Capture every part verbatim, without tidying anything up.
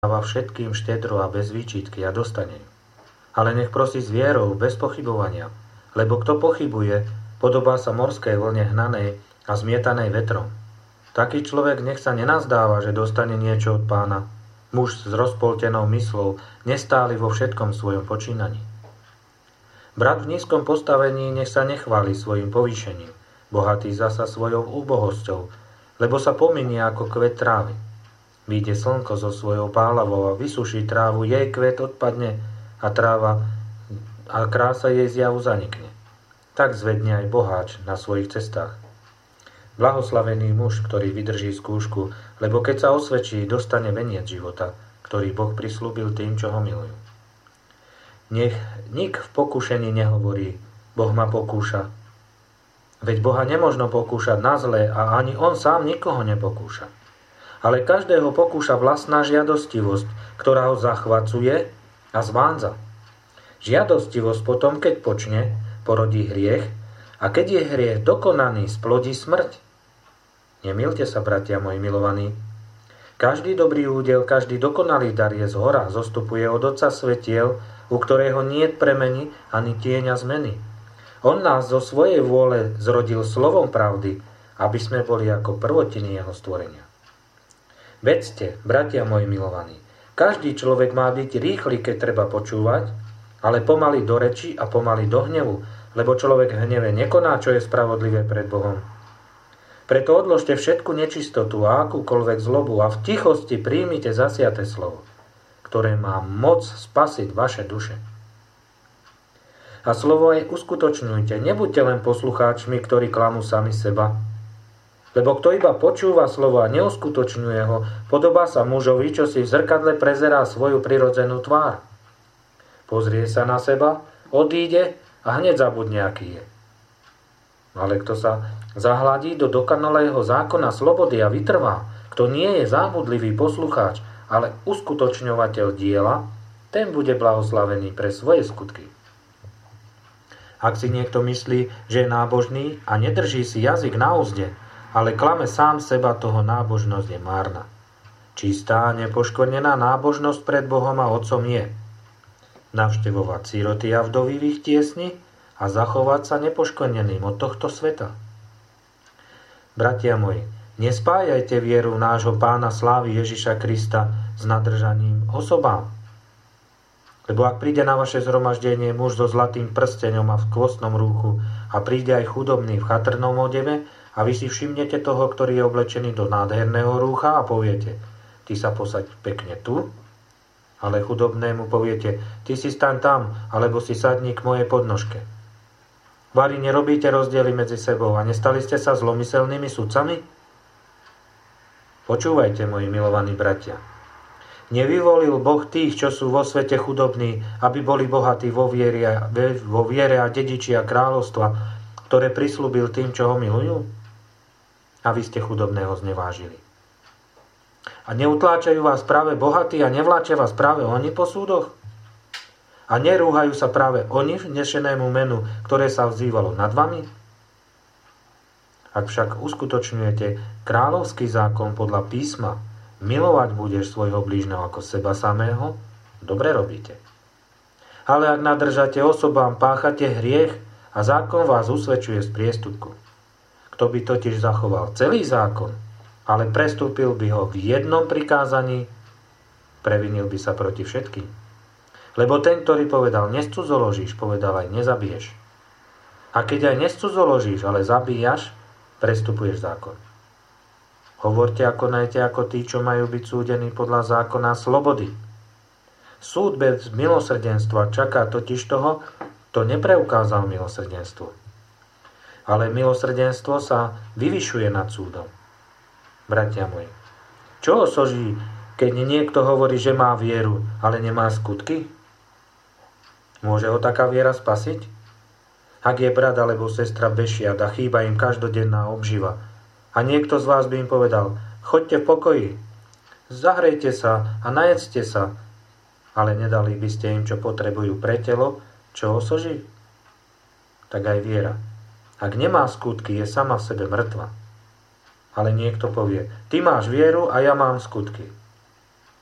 dáva všetkým štedro a bez výčitky a dostane ju. Ale nech prosí s vierou, bez pochybovania, lebo kto pochybuje, podobá sa morskej vlne hnanej a zmietanej vetrom. Taký človek nech sa nenazdáva, že dostane niečo od Pána. Muž s rozpoltenou myslou, nestáli vo všetkom svojom počínaní. Brat v nízkom postavení nech sa nechváli svojim povýšením, bohatý zasa svojou úbohosťou, lebo sa pominie ako kvet trávy. Vyjde slnko so svojou pálavou a vysuší trávu, jej kvet odpadne a tráva a krása jej zjavu zanikne. Tak zvedne aj boháč na svojich cestách. Blahoslavený muž, ktorý vydrží skúšku, lebo keď sa osvedčí, dostane veniec života, ktorý Boh prislúbil tým, čo ho milujú. Nech nik v pokušení nehovorí, Boh ma pokúša. Veď Boha nemožno pokúšať na zlé a ani on sám nikoho nepokúša. Ale každého pokúša vlastná žiadostivosť, ktorá ho zachvacuje a zvánza. Žiadostivosť potom, keď počne, porodí hriech a keď je hriech dokonaný, splodí smrť. Nemýlte sa, bratia moji milovaní. Každý dobrý údel, každý dokonalý dar je zhora, zostupuje od Otca svetiel, u ktorého niet premeny ani tieňa zmeny. On nás zo svojej vôle zrodil slovom pravdy, aby sme boli ako prvotiny jeho stvorenia. Vedzte, bratia moji milovaní, každý človek má byť rýchly, keď treba počúvať, ale pomaly do reči a pomaly do hnevu, lebo človek v hneve nekoná, čo je spravodlivé pred Bohom. Preto odložte všetku nečistotu a akúkoľvek zlobu a v tichosti príjmite zasiate slovo, ktoré má moc spasiť vaše duše. A slovo aj uskutočňujte, nebuďte len poslucháčmi, ktorí klamú sami seba. Lebo kto iba počúva slovo a neuskutočňuje ho, podobá sa mužovi, čo si v zrkadle prezerá svoju prirodzenú tvár. Pozrie sa na seba, odíde a hneď zabudne, aký je. Ale kto sa zahladí do dokonalého zákona slobody a vytrvá, kto nie je zábudlivý poslucháč, ale uskutočňovateľ diela, ten bude blahoslavený pre svoje skutky. Ak si niekto myslí, že je nábožný a nedrží si jazyk na úzde, ale klame sám seba, toho nábožnosť je márna. Čistá a nepoškvrnená nábožnosť pred Bohom a Otcom je navštevovať siroty a vdovy v ich tiesni a zachovať sa nepoškvrneným od tohto sveta. Bratia moji, nespájajte vieru nášho Pána slávy Ježiša Krista s nadržaním osobám. Lebo ak príde na vaše zhromaždenie muž so zlatým prsteňom a v kvostnom rúchu a príde aj chudobný v chatrnom odeve a vy si všimnete toho, ktorý je oblečený do nádherného rúcha a poviete, ty sa posaď pekne tu, ale chudobnému poviete, ty si staň tam, alebo si sadni k mojej podnožke. Vari, nerobíte rozdiely medzi sebou a nestali ste sa zlomyselnými sudcami? Počúvajte, moji milovaní bratia. Nevyvolil Boh tých, čo sú vo svete chudobní, aby boli bohatí vo viere, vo viere a dedičia kráľovstva, ktoré prislúbil tým, čo ho milujú? A vy ste chudobného znevážili. A neutláčajú vás práve bohatí a nevláčia vás práve oni po súdoch? A nerúhajú sa práve oni vnešenému menu, ktoré sa vzývalo nad vami? Ak však uskutočňujete kráľovský zákon podľa písma, milovať budeš svojho blížneho ako seba samého, dobre robíte. Ale ak nadržate osobám, páchate hriech a zákon vás usvedčuje z priestupku. Kto by totiž zachoval celý zákon, ale prestúpil by ho v jednom prikázaní, previnil by sa proti všetkým. Lebo ten, ktorý povedal nescudzoložíš, povedal aj nezabiješ. A keď aj nescudzoložíš, ale zabíjaš, prestupuješ zákon. Hovorte a konajte ako tí, čo majú byť súdení podľa zákona slobody. Súd bez milosrdenstva čaká totiž toho, kto nepreukázal milosrdenstvo. Ale milosrdenstvo sa vyvyšuje nad súdom. Bratia moji, čo osoží, keď niekto hovorí, že má vieru, ale nemá skutky? Môže ho taká viera spasiť? Ak je brat alebo sestra bešiat a chýba im každodenná obživa a niekto z vás by im povedal, choďte v pokoji, zahrejte sa a najedzte sa, ale nedali by ste im, čo potrebujú pre telo, čo osoží? Tak aj viera. Ak nemá skutky, je sama v sebe mŕtva. Ale niekto povie, ty máš vieru a ja mám skutky.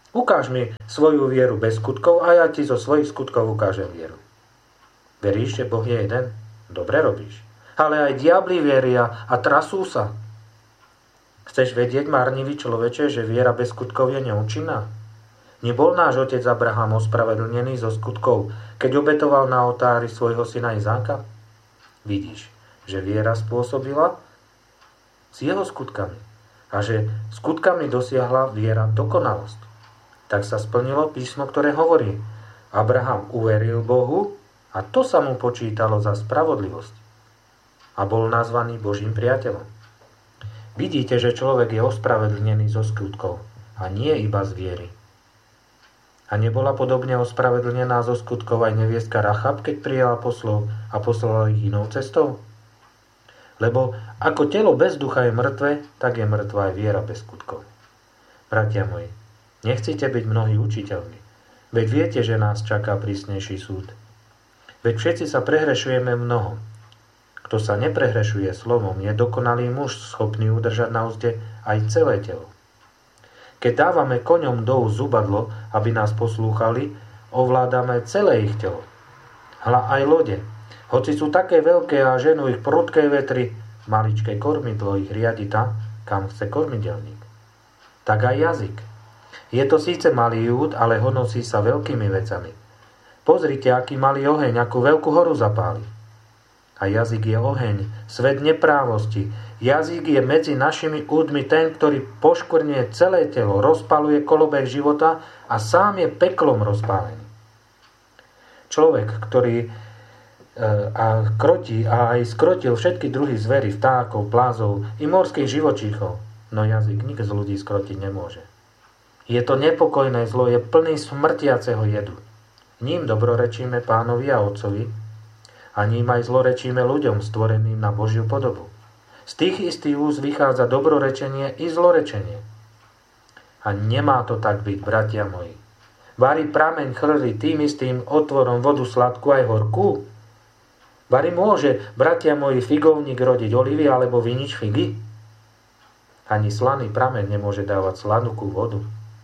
Ukáž mi svoju vieru bez skutkov a ja ti zo svojich skutkov ukážem vieru. Veríš, že Boh je jeden? Dobre robíš. Ale aj diabli veria a trasú sa. Chceš vedieť, marnivý človeče, že viera bez skutkov je neúčinná? Nebol náš otec Abraham ospravedlnený zo skutkov, keď obetoval na oltári svojho syna Izáka? Vidíš, že viera spôsobila s jeho skutkami a že skutkami dosiahla viera dokonalosť. Tak sa splnilo písmo, ktoré hovorí: Abraham uveril Bohu a to sa mu počítalo za spravodlivosť. A bol nazvaný Božím priateľom. Vidíte, že človek je ospravedlnený zo skutkov a nie iba z viery. A nebola podobne ospravedlnená zo skutkov aj neviestka Rachab, keď prijala poslov a poslala ich inou cestou? Lebo ako telo bez ducha je mŕtve, tak je mŕtva aj viera bez skutkov. Bratia moji, nechcete byť mnohí učiteľmi, veď viete, že nás čaká prísnejší súd. Veď všetci sa prehrešujeme mnoho. Kto sa neprehrešuje slovom, je dokonalý muž, schopný udržať na uzde aj celé telo. Keď dávame koňom do úst zubadlo, aby nás poslúchali, ovládame celé ich telo. Hľa aj lode, hoci sú také veľké a ženú ich prudké vetry, maličké kormidlo ich riadi tam, kam chce kormidelník. Tak aj jazyk. Je to síce malý júd, ale honosí sa veľkými vecami. Pozrite, aký malý oheň, akú veľkú horu zapáli. A jazyk je oheň, svet neprávosti. Jazyk je medzi našimi údmi ten, ktorý poškvrnie celé telo, rozpaluje kolobeh života a sám je peklom rozpálený. Človek, ktorý e, a krotí a aj skrotil všetky druhy zvery, vtákov, plázov i morských živočíchov, no jazyk nik z ľudí skrotiť nemôže. Je to nepokojné zlo, je plný smrtiaceho jedu. Ním dobrorečíme Pánovi a Otcovi a ním aj zlorečíme ľuďom stvoreným na Božiu podobu. Z tých istých úst vychádza dobrorečenie i zlorečenie. A nemá to tak byť, bratia moji. Vari prameň chrli tým istým otvorom vodu sladkú aj horkú? Vari môže, bratia moji, figovník rodiť olivy alebo vinič figy? Ani slaný prameň nemôže dávať sladkú vodu.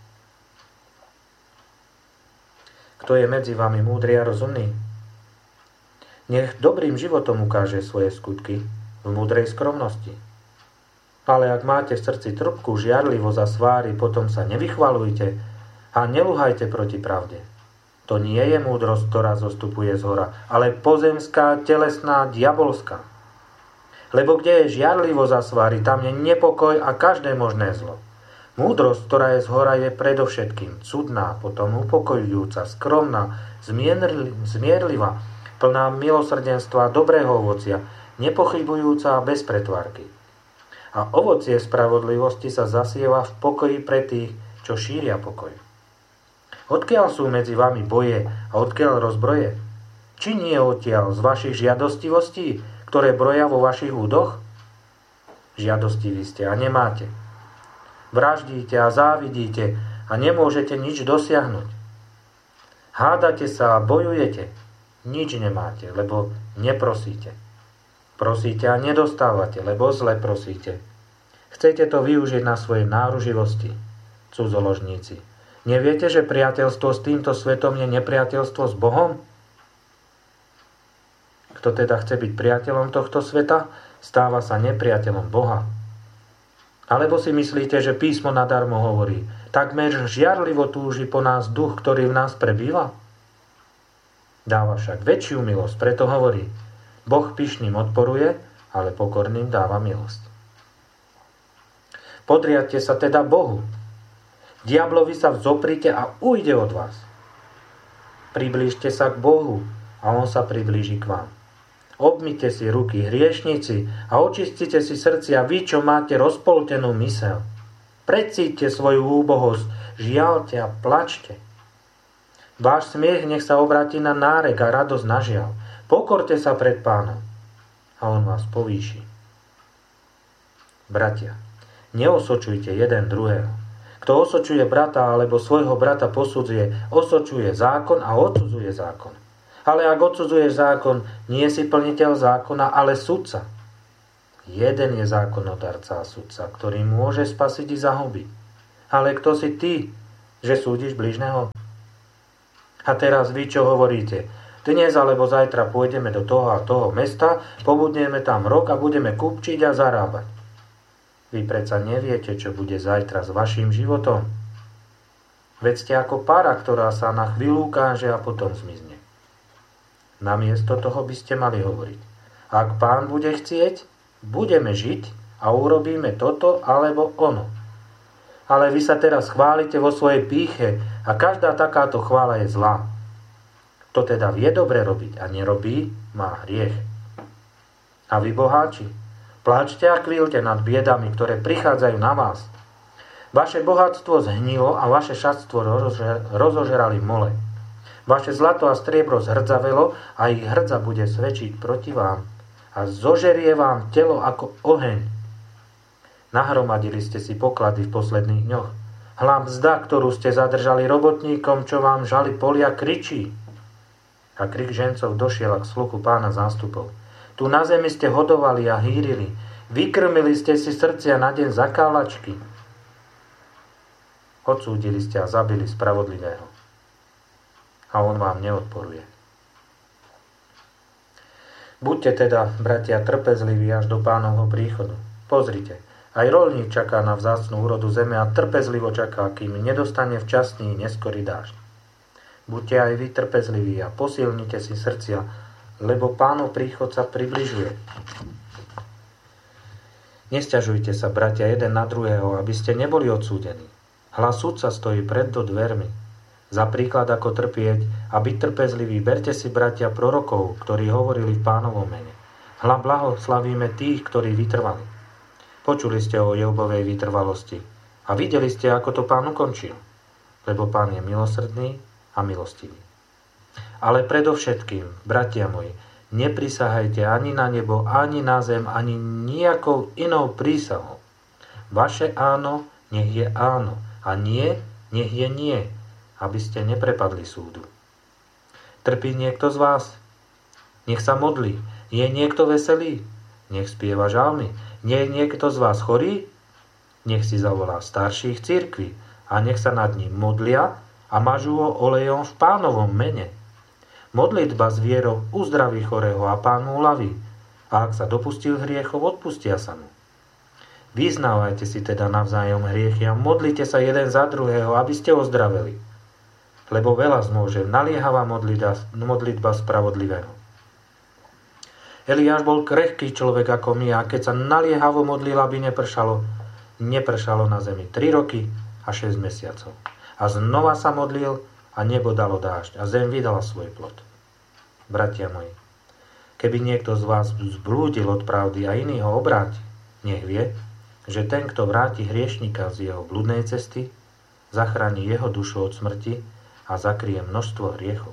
Kto je medzi vami múdry a rozumný? Nech dobrým životom ukáže svoje skutky v múdrej skromnosti. Ale ak máte v srdci trpkú žiarlivosť a svári, potom sa nevychvalujte a neluhajte proti pravde. To nie je múdrosť, ktorá zostupuje z hora, ale pozemská, telesná, diabolská. Lebo kde je žiarlivosť a svári, tam je nepokoj a každé možné zlo. Múdrosť, ktorá je z hora, je predovšetkým cudná, potom upokojujúca, skromná, zmierlivá, plná milosrdenstva a dobrého ovocia, nepochybujúca a bez pretvárky. A ovocie spravodlivosti sa zasieva v pokoji pre tých, čo šíria pokoj. Odkiaľ sú medzi vami boje a odkiaľ rozbroje? Či nie odtiaľ z vašich žiadostivostí, ktoré broja vo vašich údoch? Žiadostiví ste a nemáte. Vraždíte a závidíte a nemôžete nič dosiahnuť. Hádate sa a bojujete, nič nemáte, lebo neprosíte. Prosíte a nedostávate, lebo zle prosíte. Chcete to využiť na svojej náruživosti, cudzoložníci. Neviete, že priateľstvo s týmto svetom je nepriateľstvo s Bohom? Kto teda chce byť priateľom tohto sveta, stáva sa nepriateľom Boha. Alebo si myslíte, že písmo nadarmo hovorí, takmer žiarlivo túži po nás duch, ktorý v nás prebýva? Dáva však väčšiu milosť, preto hovorí, Boh pyšným odporuje, ale pokorným dáva milosť. Podriadte sa teda Bohu. Diablovi sa vzoprite a ujde od vás. Priblížte sa k Bohu a on sa priblíži k vám. Obmyte si ruky, hriešnici, a očistite si srdcia, vy, čo máte rozpoltenú myseľ. Precíťte svoju úbohosť, žiaľte a plačte. Váš smiech nech sa obráti na nárek a radosť na žiaľ. Pokorte sa pred Pánom a on vás povýši. Bratia, neosočujte jeden druhého. Kto osočuje brata alebo svojho brata posudzuje, osočuje zákon a odsudzuje zákon. Ale ak odsudzuješ zákon, nie si plniteľ zákona, ale sudca. Jeden je zákonodarca a sudca, ktorý môže spasiť i zahubiť. Ale kto si ty, že súdiš blížneho? A teraz vy čo hovoríte? Dnes alebo zajtra pôjdeme do toho a toho mesta, pobudneme tam rok a budeme kupčiť a zarábať. Vy predsa neviete, čo bude zajtra s vašim životom. Veď ste ako para, ktorá sa na chvíľu ukáže a potom zmizne. Namiesto toho by ste mali hovoriť. Ak Pán bude chcieť, budeme žiť a urobíme toto alebo ono. Ale vy sa teraz chválite vo svojej pýche a každá takáto chvála je zlá. Kto teda vie dobre robiť a nerobí, má hriech. A vy boháči, pláčte a kvílte nad biedami, ktoré prichádzajú na vás. Vaše bohatstvo zhnilo a vaše šatstvo rozožerali mole. Vaše zlato a striebro zhrdzavelo a ich hrdza bude svedčiť proti vám a zožerie vám telo ako oheň. Nahromadili ste si poklady v posledných dňoch. Hľa mzda, ktorú ste zadržali robotníkom, čo vám žali polia, kričí. A krik žencov došiel k sluchu Pána zástupov. Tu na zemi ste hodovali a hýrili. Vykrmili ste si srdcia na deň zakálačky. Odsúdili ste a zabili spravodlivého. A on vám neodporuje. Buďte teda, bratia, trpezliví až do Pánovho príchodu. Pozrite, aj roľník čaká na vzácnu úrodu zeme a trpezlivo čaká, kým nedostane včasný neskorý dážď. Buďte aj vy trpezliví a posilnite si srdcia, lebo Pánov príchod sa približuje. Nesťažujte sa, bratia, jeden na druhého, aby ste neboli odsúdení. Hľa sudca stojí pred do dvermi. Za príklad, ako trpieť a byť trpezlivý, berte si, bratia, prorokov, ktorí hovorili v Pánovom mene. Hľa blahoslavíme tých, ktorí vytrvali. Počuli ste o Jobovej vytrvalosti a videli ste, ako to Pán ukončil. Lebo Pán je milosrdný a milostivý. Ale predovšetkým, bratia moji, neprisahajte ani na nebo, ani na zem, ani nejakou inou prísahou. Vaše áno, nech je áno, a nie, nech je nie, aby ste neprepadli súdu. Trpí niekto z vás? Nech sa modlí. Je niekto veselý? Nech spieva žalmy. Nie je niekto z vás chorý? Nech si zavolá starších cirkví a nech sa nad ním modlia a mažú ho olejom v Pánovom mene. Modlitba s vierou uzdraví chorého a Pán mu uľaví. A ak sa dopustil hriechov, odpustia sa mu. Vyznávajte si teda navzájom hriechy a modlite sa jeden za druhého, aby ste ozdraveli. Lebo veľa zmôže naliehavá modlitba, modlitba spravodlivého. Eliáš bol krehký človek ako my a keď sa naliehavo modlil, aby nepršalo, nepršalo na zemi tri roky a šesť mesiacov. A znova sa modlil a nebo dalo dážď a zem vydala svoj plod. Bratia moji, keby niekto z vás zblúdil od pravdy a iný ho obráti, nech vie, že ten, kto vráti hriešnika z jeho bludnej cesty, zachráni jeho dušu od smrti a zakrie množstvo hriechov.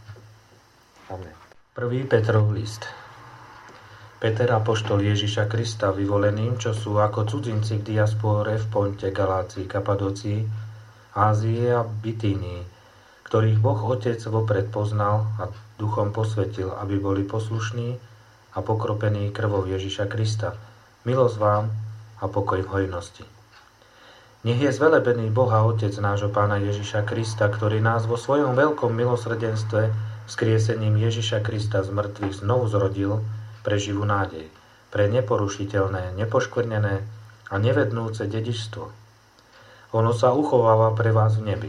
Amen. Prvý Petrov list. Peter, apoštol Ježiša Krista, vyvoleným, čo sú ako cudzinci v diaspóre v Ponte, Galácii, Kapadócii, Ázie a Bitínii, ktorých Boh Otec vopred poznal a duchom posvetil, aby boli poslušní a pokropení krvou Ježiša Krista. Milosť vám a pokoj v hojnosti. Nech je zvelebený Boh a Otec nášho Pána Ježiša Krista, ktorý nás vo svojom veľkom milosrdenstve vzkriesením Ježiša Krista z mŕtvych znovu zrodil pre živú nádej, pre neporušiteľné, nepoškvrnené a nevednúce dedičstvo. Ono sa uchováva pre vás v nebi.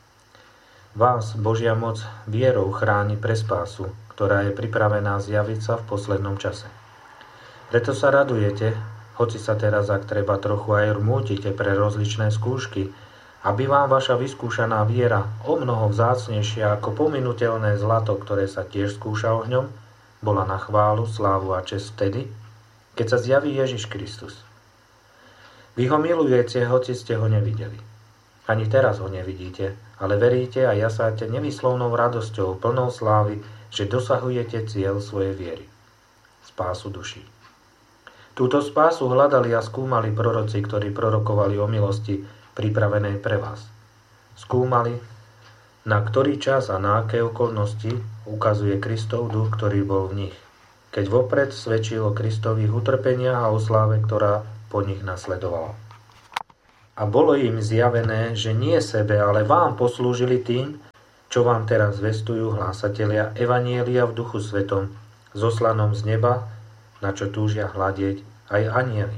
Vás Božia moc vierou chráni pre spásu, ktorá je pripravená zjaviť sa v poslednom čase. Preto sa radujete, hoci sa teraz, ak treba, trochu aj rmútite pre rozličné skúšky, aby vám vaša vyskúšaná viera, omnoho vzácnejšia ako pominuteľné zlato, ktoré sa tiež skúša ohňom, bola na chválu, slávu a česť vtedy, keď sa zjaví Ježiš Kristus. Vy ho milujete, hoci ste ho nevideli. Ani teraz ho nevidíte, ale veríte a jasáte nevyslovnou radosťou, plnou slávy, že dosahujete cieľ svojej viery. Spásu duší. Túto spásu hľadali a skúmali proroci, ktorí prorokovali o milosti pripravenej pre vás. Skúmali, na ktorý čas a na aké okolnosti ukazuje Kristov duch, ktorý bol v nich, keď vopred svedčil o Kristových utrpeniach a o sláve, ktorá po nich nasledovala. A bolo im zjavené, že nie sebe, ale vám poslúžili tým, čo vám teraz zvestujú hlásatelia Evanielia v Duchu Svetom, zoslanom z neba, na čo túžia hľadieť aj anjeli.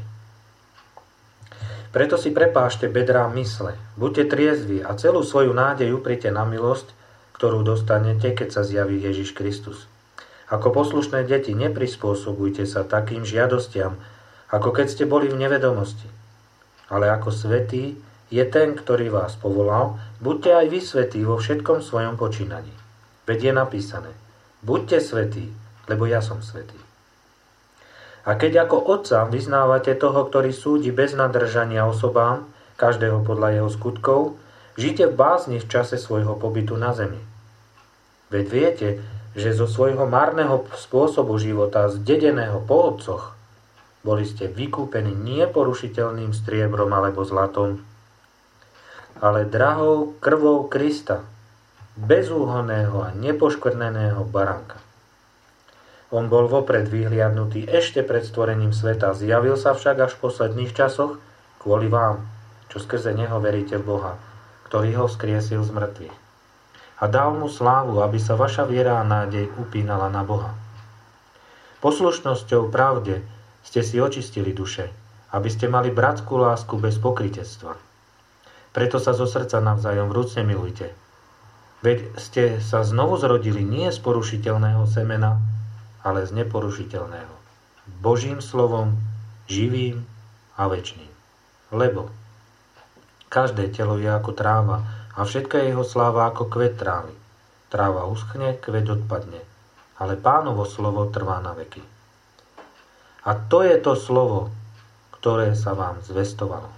Preto si prepášte bedrá mysle, buďte triezvi a celú svoju nádej uprite na milosť, ktorú dostanete, keď sa zjaví Ježiš Kristus. Ako poslušné deti, neprispôsobujte sa takým žiadostiam, ako keď ste boli v nevedomosti. Ale ako svätý je ten, ktorý vás povolal, buďte aj vy svätí vo všetkom svojom počínaní. Veď je napísané, buďte svätí, lebo ja som svätý. A keď ako otca vyznávate toho, ktorý súdi bez nadržania osobám, každého podľa jeho skutkov, žite v bázni v čase svojho pobytu na zemi. Veď viete, že zo svojho marného spôsobu života, zdedeného po otcoch, boli ste vykúpení nie porušiteľným striebrom alebo zlatom, ale drahou krvou Krista, bezúhonného a nepoškvrneného baránka. On bol vopred vyhliadnutý ešte pred stvorením sveta, zjavil sa však až v posledných časoch kvôli vám, čo skrze neho veríte v Boha, ktorý ho vzkriesil z mŕtvych. A dal mu slávu, aby sa vaša viera a nádej upínala na Boha. Poslušnosťou pravde ste si očistili duše, aby ste mali bratskú lásku bez pokrytectva. Preto sa zo srdca navzájom vrúcne milujte. Veď ste sa znovu zrodili nie z porušiteľného semena, ale z neporušiteľného. Božím slovom, živým a večným. Lebo každé telo je ako tráva a všetká jeho sláva ako kvet trávy. Tráva uschne, kvet odpadne, ale Pánovo slovo trvá na veky. A to je to slovo, ktoré sa vám zvestovalo.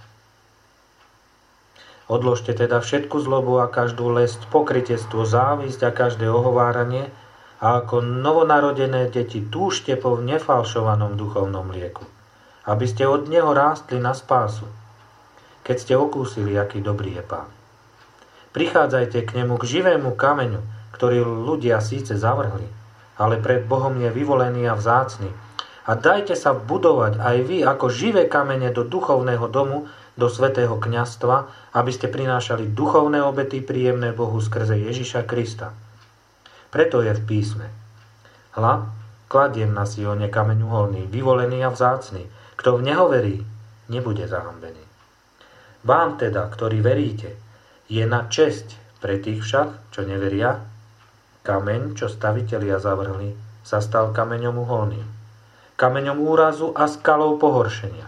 Odložte teda všetku zlobu a každú lesť, pokrytectvo, závisť a každé ohováranie a ako novonarodené deti túžte po nefalšovanom duchovnom mlieku, aby ste od neho rástli na spásu, keď ste okúsili, aký dobrý je Pán. Prichádzajte k nemu, k živému kameňu, ktorý ľudia síce zavrhli, ale pred Bohom je vyvolený a vzácny. A dajte sa budovať aj vy ako živé kamene do duchovného domu, do svätého kňazstva, aby ste prinášali duchovné obety príjemné Bohu skrze Ježiša Krista. Preto je v písme: Hľa, kladiem na Sione kameň uholný, vyvolený a vzácny. Kto v neho verí, nebude zahambený. Vám teda, ktorí veríte, je na česť, pre tých však, čo neveria, kameň, čo stavitelia zavrhli, sa stal kameňom uholným, kameňom úrazu a skalou pohoršenia.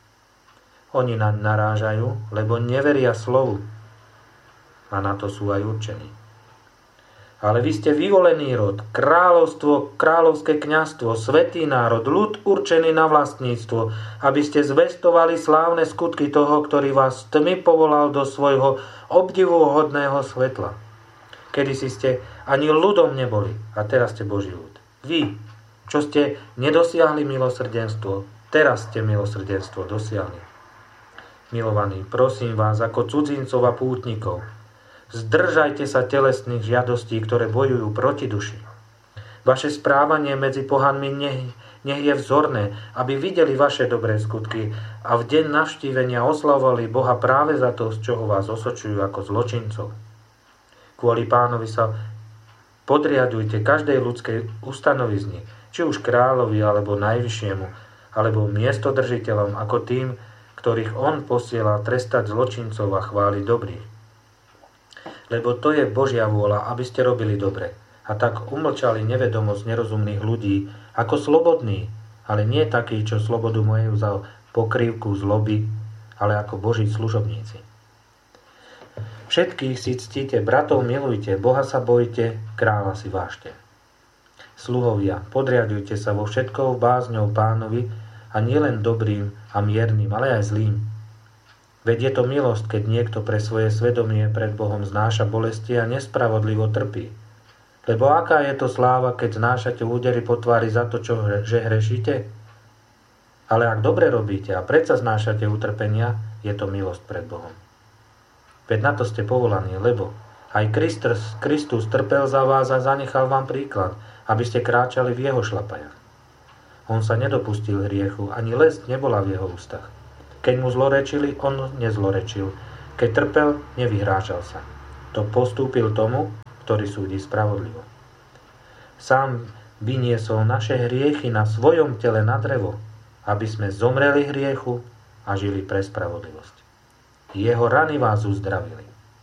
Oni naň narážajú, lebo neveria slovu, a na to sú aj určení. Ale vy ste vyvolený rod, kráľovstvo, kráľovské kňazstvo, svätý národ, ľud určený na vlastníctvo, aby ste zvestovali slávne skutky toho, ktorý vás z tmy povolal do svojho obdivuhodného svetla. Kedysi ste ani ľudom neboli, a teraz ste Boží ľud. Vy, čo ste nedosiahli milosrdenstvo, teraz ste milosrdenstvo dosiahli. Milovaní, prosím vás, ako cudzincov a pútnikov, zdržajte sa telesných žiadostí, ktoré bojujú proti duši. Vaše správanie medzi pohanmi nech, nech je vzorné, aby videli vaše dobré skutky a v deň navštívenia oslavovali Boha práve za to, z čoho vás osočujú ako zločincov. Kvôli Pánovi sa podriadujte každej ľudskej ustanovizni, či už kráľovi, alebo najvyššiemu, alebo miestodržiteľom, ako tým, ktorých on posiela trestať zločincov a chváliť dobrých. Lebo to je Božia vôľa, aby ste robili dobre. A tak umlčali nevedomosť nerozumných ľudí, ako slobodní, ale nie takí, čo slobodu moju za pokrývku zloby, ale ako Boží služobníci. Všetkých si ctíte, bratov milujte, Boha sa bojte, kráľa si vážte. Sluhovia, podriadujte sa vo všetkou bázňou Pánovi, a nielen dobrým a miernym, ale aj zlým. Veď je to milosť, keď niekto pre svoje svedomie pred Bohom znáša bolesti a nespravodlivo trpí. Lebo aká je to sláva, keď znášate údery po tvári za to, čo, že hrešíte? Ale ak dobre robíte a predsa znášate utrpenia, je to milosť pred Bohom. Veď na to ste povolaní, lebo aj Kristus, Kristus trpel za vás a zanechal vám príklad, aby ste kráčali v jeho šlapajach. On sa nedopustil hriechu, ani lesť nebola v jeho ústach. Keď mu zlorečili, on nezlorečil. Keď trpel, nevyhrážal sa. To postúpil tomu, ktorý súdi spravodlivo. Sám vyniesol naše hriechy na svojom tele na drevo, aby sme zomreli hriechu a žili pre spravodlivosť. Jeho rany vás uzdravili.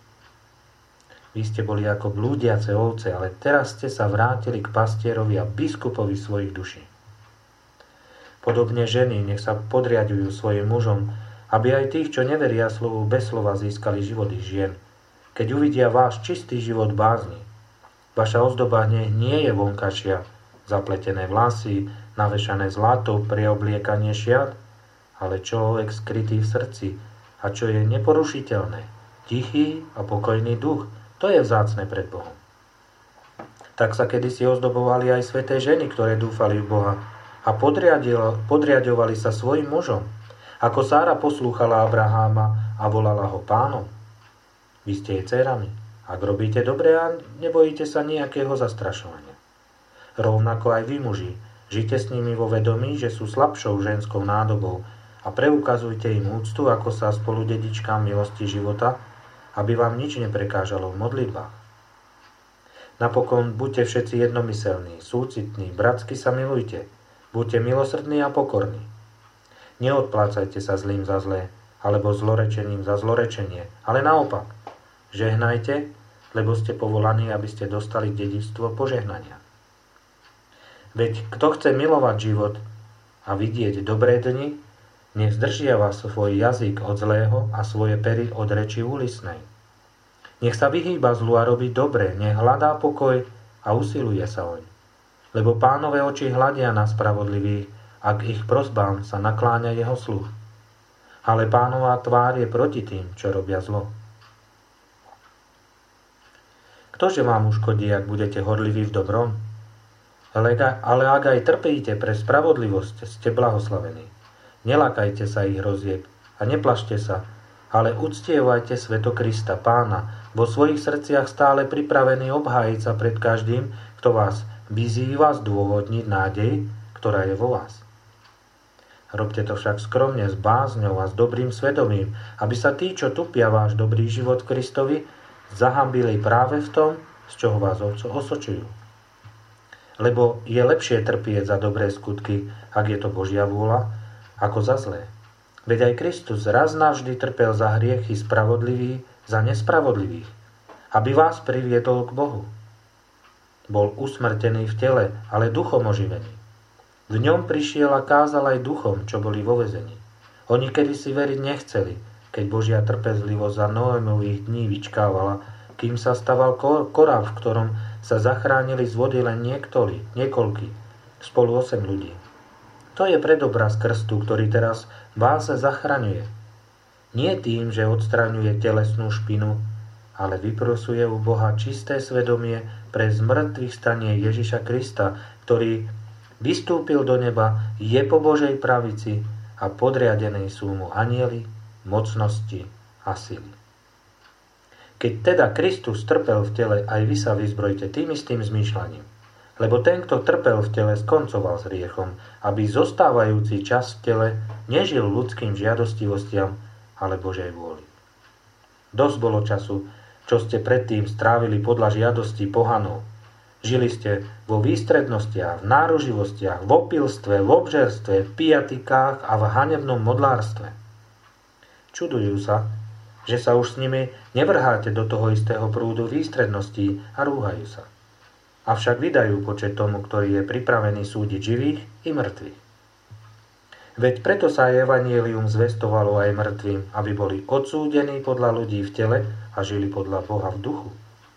Vy ste boli ako blúdiace ovce, ale teraz ste sa vrátili k pastierovi a biskupovi svojich duší. Podobne ženy nech sa podriadujú svojim mužom, aby aj tých, čo neveria slovu bez slova, získali život ich žien. Keď uvidia váš čistý život bázni, vaša ozdoba nech nie je vonkašia, zapletené vlasy, navešané zlato, preobliekanie šiat, ale človek skrytý v srdci a čo je neporušiteľné, tichý a pokojný duch, to je vzácne pred Bohom. Tak sa kedysi ozdobovali aj sväté ženy, ktoré dúfali v Boha a podriadovali sa svojim mužom, ako Sára poslúchala Abraháma a volala ho pánom. Vy ste jej dcérami, ak robíte dobre a nebojíte sa nejakého zastrašovania. Rovnako aj vy muži, žite s nimi vo vedomí, že sú slabšou ženskou nádobou a preukazujte im úctu, ako sa spoludedičkám milosti života, aby vám nič neprekážalo v modlitbách. Napokon buďte všetci jednomyselní, súcitní, bratsky sa milujte, buďte milosrdní a pokorní. Neodplácajte sa zlým za zlé, alebo zlorečením za zlorečenie, ale naopak, žehnajte, lebo ste povolaní, aby ste dostali dedičstvo požehnania. Veď kto chce milovať život a vidieť dobré dni, nech zdržiava svoj jazyk od zlého a svoje pery od reči úlisnej. Nech sa vyhýba zlu a robí dobre, nech hľadá pokoj a usiluje sa oň. Lebo Pánove oči hľadia na spravodlivých a k ich prosbám sa nakláňa jeho sluch. Ale Pánova tvár je proti tým, čo robia zlo. Ktože vám uškodí, ak budete horliví v dobrom? Ale ak aj trpíte pre spravodlivosť, ste blahoslavení. Nelakajte sa ich hrozieb a neplašte sa, ale uctievajte sveto Krista, Pána, vo svojich srdciach stále pripravený obhájiť sa pred každým, kto vás vyzýva zdôvodniť nádej, ktorá je vo vás. Robte to však skromne, s bázňou a s dobrým svedomím, aby sa tí, čo tupia váš dobrý život v Kristovi, zahambili práve v tom, z čoho vás osočujú. Lebo je lepšie trpieť za dobré skutky, ak je to Božia vôľa, ako za zlé. Veď aj Kristus raz navždy trpel za hriechy spravodlivých, za nespravodlivých, aby vás priviedol k Bohu. Bol usmrtený v tele, ale duchom oživený. V ňom prišiel a kázal aj duchom, čo boli vo väzení. Oni kedysi veriť nechceli, keď Božia trpezlivosť za Noémových dní vyčkávala, kým sa staval korál, v ktorom sa zachránili z vody len niektorí, niekoľkí, spolu osem ľudí. To je predobraz krstu, ktorý teraz vás zachraňuje. Nie tým, že odstraňuje telesnú špinu, ale vyprosuje u Boha čisté svedomie pre zmrtvých stanie Ježiša Krista, ktorý vystúpil do neba, je po Božej pravici a podriadenej sú mu anjeli, mocnosti a sily. Keď teda Kristus trpel v tele, aj vy sa vyzbrojte tým istým zmýšľaním. Lebo ten, kto trpel v tele, skoncoval s hriechom, aby zostávajúci čas v tele nežil ľudským žiadostivostiam, ale Božej vôli. Dosť bolo času, čo ste predtým strávili podľa žiadosti pohanov. Žili ste vo výstrednostiach, v náruživostiach, v opilstve, v obžerstve, v pijatikách a v hanebnom modlárstve. Čudujú sa, že sa už s nimi nevrháte do toho istého prúdu výstredností a rúhajú sa. Avšak vydajú počet tomu, ktorý je pripravený súdiť živých i mŕtvych. Veď preto sa evanjelium zvestovalo aj mŕtvým, aby boli odsúdení podľa ľudí v tele a žili podľa Boha v duchu.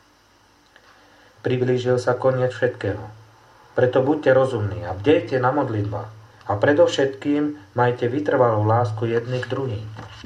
Priblížil sa koniec všetkého. Preto buďte rozumní a bdejte na modlitbách a predovšetkým majte vytrvalú lásku jedný k druhým.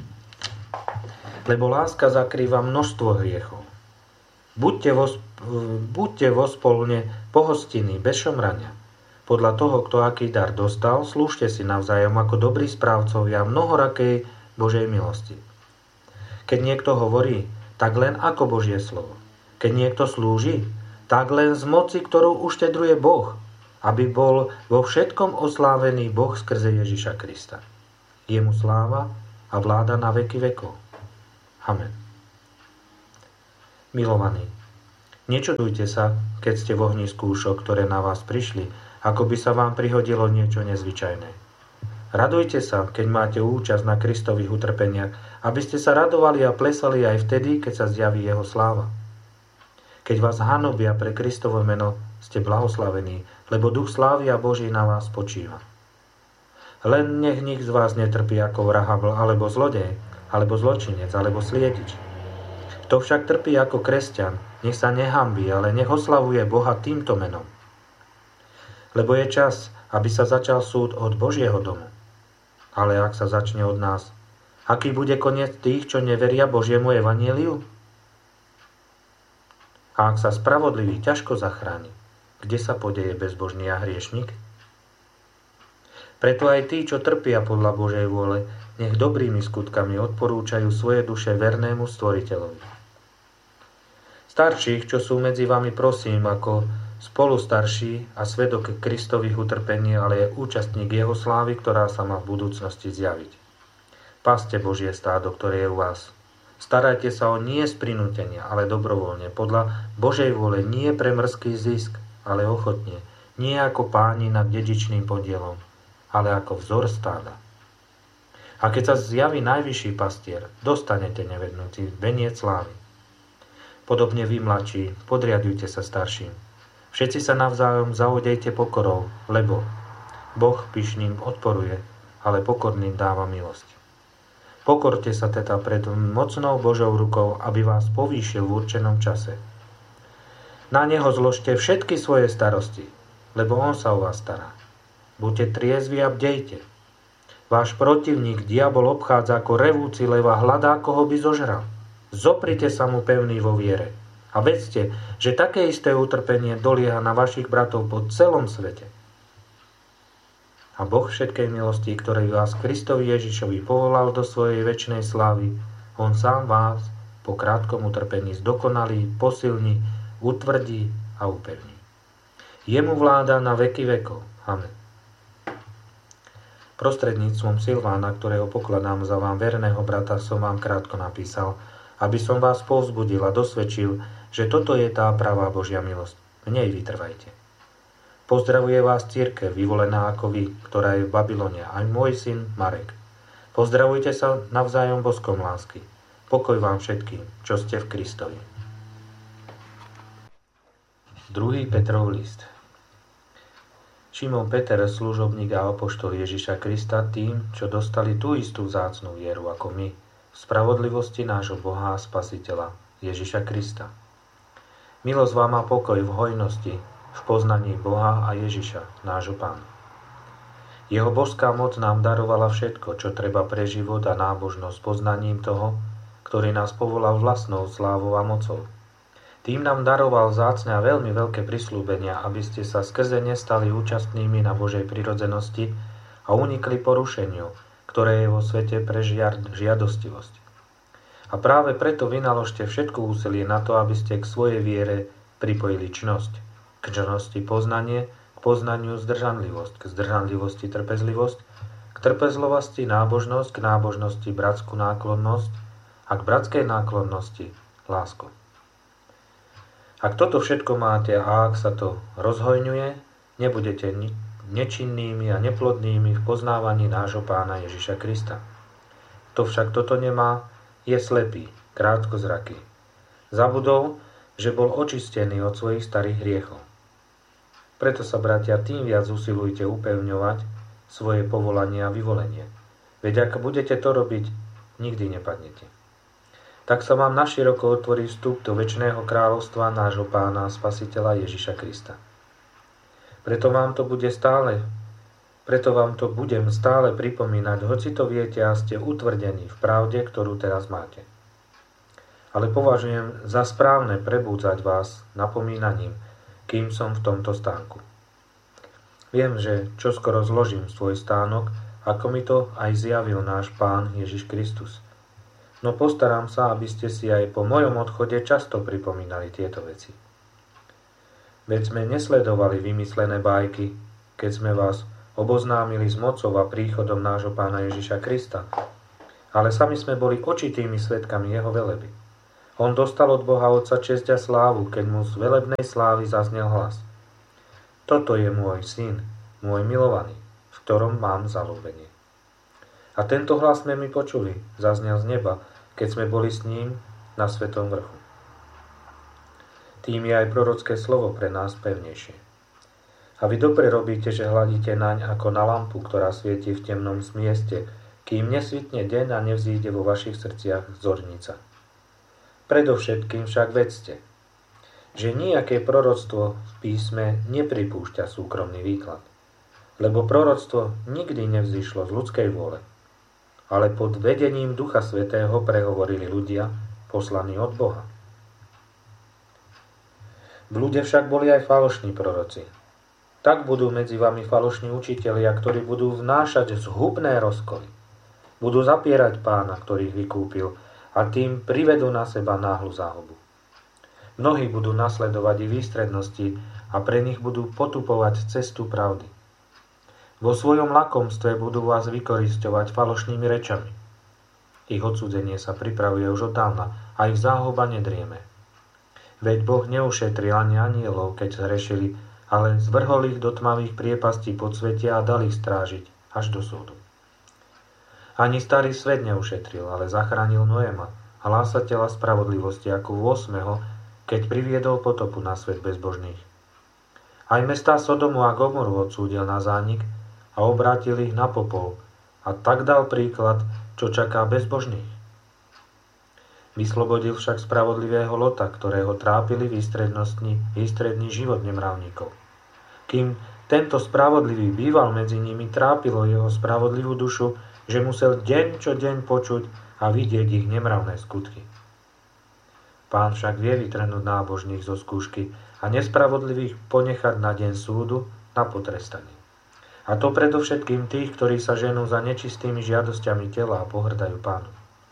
Lebo láska zakrýva množstvo hriechov. Buďte vo, buďte vo spolne pohostinní, bez šomrania. Podľa toho, kto aký dar dostal, slúžte si navzájom ako dobrí správcovia mnohorakej Božej milosti. Keď niekto hovorí, tak len ako Božie slovo. Keď niekto slúži, tak len z moci, ktorú uštedruje Boh, aby bol vo všetkom oslávený Boh skrze Ježiša Krista. Jemu sláva a vláda na veky vekov. Amen. Milovaní, nečudujte sa, keď ste v ohni skúšok, ktoré na vás prišli, ako by sa vám prihodilo niečo nezvyčajné. Radujte sa, keď máte účasť na Kristových utrpeniach, aby ste sa radovali a plesali aj vtedy, keď sa zjaví jeho sláva. Keď vás hanobia pre Kristovo meno, ste blahoslavení, lebo duch slávy a Boží na vás spočíva. Len nech nik z vás netrpí ako vraha, alebo zlodej, alebo zločinec, alebo sliedič. Kto však trpí ako kresťan, nech sa nehanbí, ale nech oslavuje Boha týmto menom. Lebo je čas, aby sa začal súd od Božieho domu. Ale ak sa začne od nás, aký bude koniec tých, čo neveria Božiemu evanjeliu? A ak sa spravodlivý ťažko zachráni, kde sa podeje bezbožný a hriešnik? Preto aj tí, čo trpia podľa Božej vôle, nech dobrými skutkami odporúčajú svoje duše vernému Stvoriteľovi. Starších, čo sú medzi vami, prosím, ako spolustarší a svedok Kristových utrpení, ale je účastník jeho slávy, ktorá sa má v budúcnosti zjaviť. Paste Božie stádo, ktoré je u vás. Starajte sa o nie z prinútenia, ale dobrovoľne, podľa Božej vôle, nie pre mrzký zisk, ale ochotne, nie ako páni nad dedičným podielom, ale ako vzor stáda. A keď sa zjaví najvyšší pastier, dostanete nevednutý veniec slávy. Podobne vy, mladší, podriadujte sa starším. Všetci sa navzájom zaodejte pokorou, lebo Boh pyšným odporuje, ale pokorným dáva milosť. Pokorte sa teda pred mocnou Božou rukou, aby vás povýšil v určenom čase. Na neho zložte všetky svoje starosti, lebo on sa o vás stará. Buďte triezvi a bdejte. Váš protivník, diabol, obchádza ako revúci lev a hľadá, koho by zožral. Zoprite sa mu pevný vo viere. A vedzte, že také isté utrpenie dolieha na vašich bratov po celom svete. A Boh všetkej milosti, ktorý vás Kristovi Ježišovi povolal do svojej večnej slávy, on sám vás po krátkom utrpení zdokonalí, posilní, utvrdí a upevní. Jemu vláda na veky vekov. Amen. Prostredníctvom Silvána, ktorého pokladám za vám verného brata, som vám krátko napísal, aby som vás povzbudil a dosvedčil, že toto je tá pravá Božia milosť. V nej vytrvajte. Pozdravuje vás cirkev, vyvolená ako vy, ktorá je v Babylone, aj môj syn Marek. Pozdravujte sa navzájom boskom lásky. Pokoj vám všetkým, čo ste v Kristovi. druhý. Petrov list. Šimon Peter, služobník a apoštol Ježiša Krista, tým, čo dostali tú istú vzácnu vieru ako my, v spravodlivosti nášho Boha a Spasiteľa, Ježiša Krista. Milosť vám a pokoj v hojnosti, v poznaní Boha a Ježiša, nášho Pána. Jeho božská moc nám darovala všetko, čo treba pre život a nábožnosť poznaním toho, ktorý nás povolal vlastnou slávou a mocou. Tým nám daroval vzácne a veľmi veľké prisľúbenia, aby ste sa skrze ne stali účastnými na Božej prirodzenosti a unikli porušeniu, ktoré je vo svete pre žiadostivosť. A práve preto vynaložte všetko úsilie na to, aby ste k svojej viere pripojili čnosť, k čnosti poznanie, k poznaniu zdržanlivosť, k zdržanlivosti trpezlivosť, k trpezlivosti nábožnosť, k nábožnosti bratskú náklonnosť a k bratskej náklonnosti lásku. Ak toto všetko máte a ak sa to rozhojňuje, nebudete nečinnými a neplodnými v poznávaní nášho Pána Ježiša Krista. Kto však toto nemá, je slepý, krátkozraký. Zabudol, že bol očistený od svojich starých hriechov. Preto sa, bratia, tým viac usilujte upevňovať svoje povolanie a vyvolenie. Veď ak budete to robiť, nikdy nepadnete. Tak sa vám naširoko otvorí vstup do večného kráľovstva nášho Pána a Spasiteľa Ježiša Krista. Preto vám to bude stále, preto vám to budem stále pripomínať, hoci to viete a ste utvrdení v pravde, ktorú teraz máte. Ale považujem za správne prebúdzať vás napomínaním, kým som v tomto stánku. Viem, že čoskoro zložím svoj stánok, ako mi to aj zjavil náš Pán Ježiš Kristus. No postaram sa, aby ste si aj po mojom odchode často pripomínali tieto veci. Veď sme nesledovali vymyslené bajky, keď sme vás oboznámili s mocou a príchodom nášho Pána Ježiša Krista, ale sami sme boli očitými svedkami jeho veleby. On dostal od Boha Otca česť a slávu, keď mu z velebnej slávy zaznel hlas. Toto je môj syn, môj milovaný, v ktorom mám zaľúbenie. A tento hlas sme my počuli, zaznel z neba, keď sme boli s ním na Svetom vrchu. Tým je aj prorocké slovo pre nás pevnejšie. A vy dobre robíte, že hľadíte naň ako na lampu, ktorá svieti v temnom mieste, kým nesvitne deň a nevzíde vo vašich srdciach zornica. Predovšetkým však vedzte, že nejaké proroctvo v písme nepripúšťa súkromný výklad, lebo proroctvo nikdy nevzýšlo z ľudskej vôle, ale pod vedením Ducha Svätého prehovorili ľudia poslaní od Boha. V ľude však boli aj falošní proroci. Tak budú medzi vami falošní učitelia, ktorí budú vnášať zhubné rozkoly. Budú zapierať Pána, ktorých vykúpil, a tým privedú na seba náhlu záhubu. Mnohí budú nasledovať i výstrednosti a pre nich budú potupovať cestu pravdy. Vo svojom lakomstve budú vás vykorisťovať falošnými rečami. Ich odsudzenie sa pripravuje už od dávna, a ich záhuba nedrieme. Veď Boh neušetril ani anielov, keď zhrešili, ale zvrhol ich do tmavých priepastí podsvetia a dal ich strážiť až do súdu. Ani starý svet neušetril, ale zachránil Noéma, hlásateľa spravodlivosti, ako ôsmeho, keď priviedol potopu na svet bezbožných. Aj mestá Sodomu a Gomoru odsúdil na zánik a obrátil ich na popol, a tak dal príklad, čo čaká bezbožných. Vyslobodil však spravodlivého Lota, ktorého trápili výstrednostní, výstredný život nemravníkov. Kým tento spravodlivý býval medzi nimi, trápilo jeho spravodlivú dušu, že musel deň čo deň počuť a vidieť ich nemravné skutky. Pán však vie vytrhnúť nábožných zo skúšky a nespravodlivých ponechať na deň súdu na potrestanie. A to predovšetkým tých, ktorí sa ženú za nečistými žiadosťami tela a pohrdajú Pánu.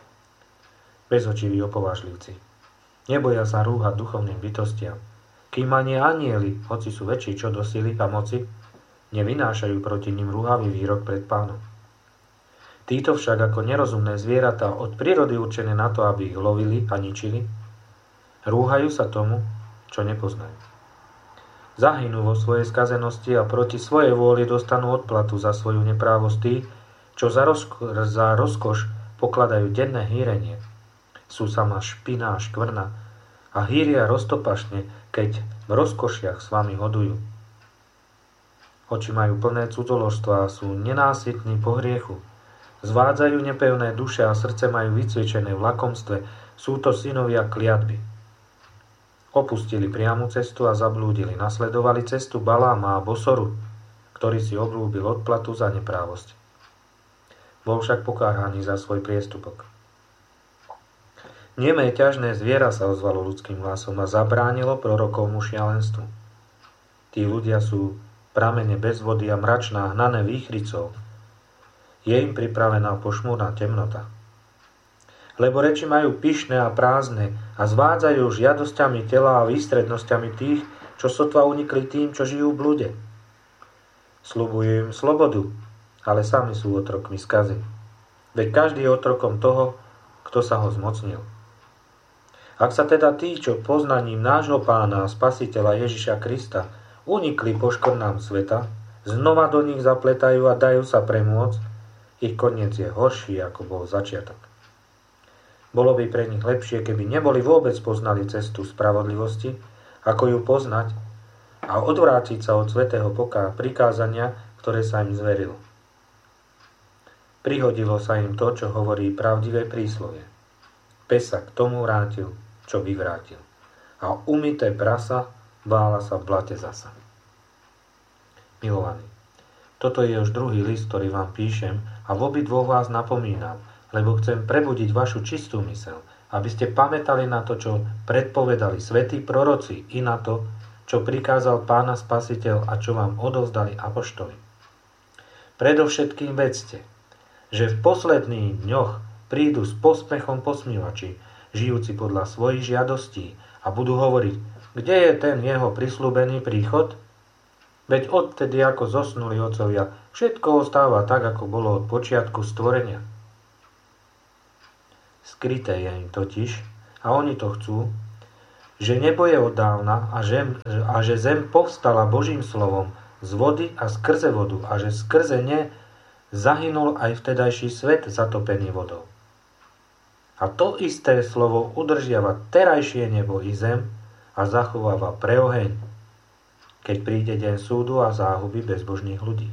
Bezočiví opovážlivci. Neboja sa rúhať duchovným bytostiam, kým ani anjeli, hoci sú väčší čo do sily a moci, nevynášajú proti nim rúhavý výrok pred Pánom. Títo však ako nerozumné zvieratá od prírody určené na to, aby ich lovili a ničili, rúhajú sa tomu, čo nepoznajú. Zahynú vo svojej skazenosti a proti svojej vôli dostanú odplatu za svoju neprávosť tí, čo za, rozko- za rozkoš pokladajú denné hýrenie. Sú sama špina a škvrna a hýria roztopašne, keď v rozkošiach s vami hodujú. Oči majú plné cudzoložstva a sú nenásytní po hriechu. Zvádzajú nepevné duše a srdce majú vycvičené v lakomstve. Sú to synovia kliatby. Opustili priamu cestu a zablúdili. Nasledovali cestu Baláma a Bosoru, ktorý si oblúbil odplatu za neprávosť. Bol však pokáhaný za svoj priestupok. Nemé ťažné zviera sa ozvalo ľudským hlasom a zabránilo prorokovmu šialenstvu. Tí ľudia sú pramene bez vody a mračná hnané výchricou. Je im pripravená pošmúrna temnota. Lebo reči majú pyšné a prázdne a zvádzajú žiadosťami tela a výstrednosťami tých, čo sotva unikli tým, čo žijú v blude. Sľubujú im slobodu, ale sami sú otrokmi skazy. Veď každý je otrokom toho, kto sa ho zmocnil. Ak sa teda tí, čo poznaním nášho Pána a Spasiteľa Ježiša Krista unikli poškvrnám sveta, znova do nich zapletajú a dajú sa premôcť, ich koniec je horší, ako bol začiatok. Bolo by pre nich lepšie, keby neboli vôbec poznali cestu spravodlivosti, ako ju poznať a odvrátiť sa od svätého prikázania, ktoré sa im zverilo. Prihodilo sa im to, čo hovorí pravdivé príslovie. Pes sa k tomu vrátil, čo vyvrátil. A umyté prasa vála sa v blate zasa. Milovaní, toto je už druhý list, ktorý vám píšem a v obidvoch vás napomínam, lebo chcem prebudiť vašu čistú myseľ, aby ste pamätali na to, čo predpovedali svätí proroci i na to, čo prikázal Pána Spasiteľ a čo vám odovzdali apoštoli. Predovšetkým vedzte, že v posledných dňoch prídu s posmechom posmívači, žijúci podľa svojich žiadostí a budú hovoriť, kde je ten jeho prisľúbený príchod? Veď odtedy, ako zosnuli otcovia, všetko ostáva tak, ako bolo od počiatku stvorenia. Skryté je im totiž, a oni to chcú, že nebo je od dávna a že, a že zem povstala Božím slovom z vody a skrze vodu a že skrze ne zahynul aj vtedajší svet zatopený vodou. A to isté slovo udržiava terajšie nebo i zem a zachováva pre oheň, keď príde deň súdu a záhuby bezbožných ľudí.